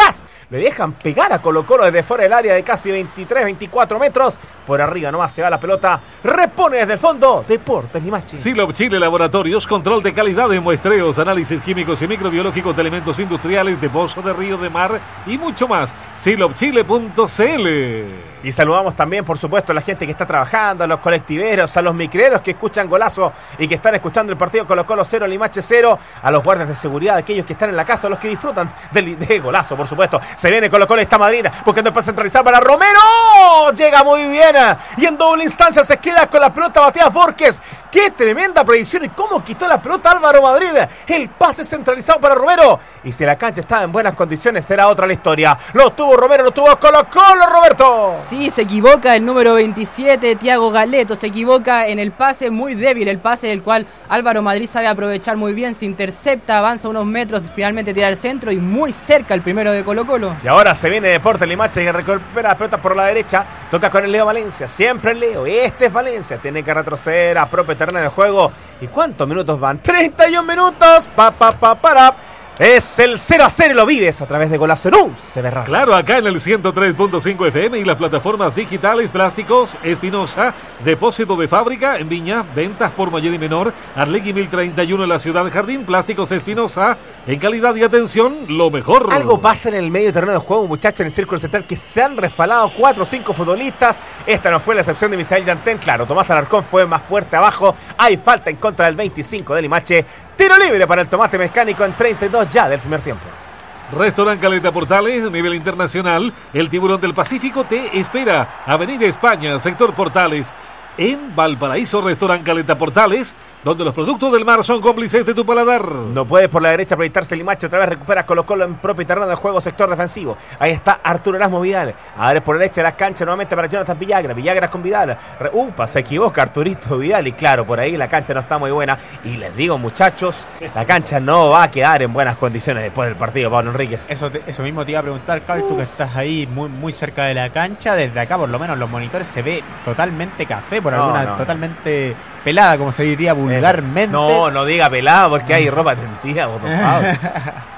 atrás. Le dejan pegar a Colo Colo desde fuera del área de casi veintitrés, veinticuatro metros. Por arriba nomás se va la pelota. Repone desde el fondo Deportes Limache. Silop Chile Laboratorios, control de calidad de muestreos, análisis químicos y microbiológicos de elementos industriales, de pozo, de río, de mar y mucho más. silop chile punto c l. Y saludamos también, por supuesto, a la gente que está trabajando, a los colectiveros, a los micreros que escuchan Golazo y que están escuchando el partido Colo Colo cero, Limache cero, a los guardias de seguridad, aquellos que están en la casa, a los que disfrutan del, de Golazo, por supuesto. Se viene Colo Colo, está Madrid, buscando el pase centralizado para Romero. Llega muy bien y en doble instancia se queda con la pelota Matías Borges. ¡Qué tremenda predicción! Y cómo quitó la pelota Álvaro Madrid. El pase centralizado para Romero. Y si la cancha estaba en buenas condiciones, será otra la historia. Lo tuvo Romero, lo tuvo Colo Colo, Roberto. Sí, se equivoca el número veintisiete, Thiago Galeto. Se equivoca en el pase, muy débil el pase, del cual Álvaro Madrid sabe aprovechar muy bien. Se intercepta, avanza unos metros, finalmente tira al centro y muy cerca el primero de Colo Colo. Y ahora se viene Deportes Limache y recupera la pelota por la derecha. Toca con el Leo Valencia. Siempre el Leo. Este es Valencia. Tiene que retroceder a propio terreno de juego. ¿Y cuántos minutos van? treinta y un minutos. Pa, pa, pa, para. Es el cero a cero, lo vives a través de Golazo en U C B Radio. Claro, acá en el ciento tres punto cinco F M y las plataformas digitales. Plásticos Espinosa, depósito de fábrica en Viña, ventas por mayor y menor, Arlegui mil treinta y uno en la ciudad Jardín. Plásticos Espinosa, en calidad y atención, lo mejor. Algo pasa en el medio terreno de juego, muchachos, en el círculo central, que se han resbalado cuatro o cinco futbolistas. Esta no fue la excepción de Misael Yantén. Claro, Tomás Alarcón fue más fuerte abajo. Hay falta en contra del veinticinco de Limache. Tiro libre para el tomate mecánico en treinta y dos ya del primer tiempo. Restaurant Caleta Portales, nivel internacional. El Tiburón del Pacífico te espera. Avenida España, sector Portales. En Valparaíso, Restaurant Caleta Portales, donde los productos del mar son cómplices de tu paladar. No puede por la derecha proyectarse Limache, otra vez recupera Colo Colo en propio terreno de juego, sector defensivo. Ahí está Arturo Erasmo Vidal. Ahora es por la derecha de la cancha nuevamente para Jonathan Villagra. Villagra con Vidal. Re, upa, se equivoca Arturito Vidal. Y claro, por ahí la cancha no está muy buena. Y les digo, muchachos, la cancha no va a quedar en buenas condiciones después del partido, Pablo Enríquez. Eso, te, eso mismo te iba a preguntar, Carlos, tú que estás ahí muy, muy cerca de la cancha. Desde acá, por lo menos, los monitores se ve totalmente café, por No, alguna no. totalmente pelada, como se diría vulgarmente. No, no diga pelada porque hay ropa tendida, por favor.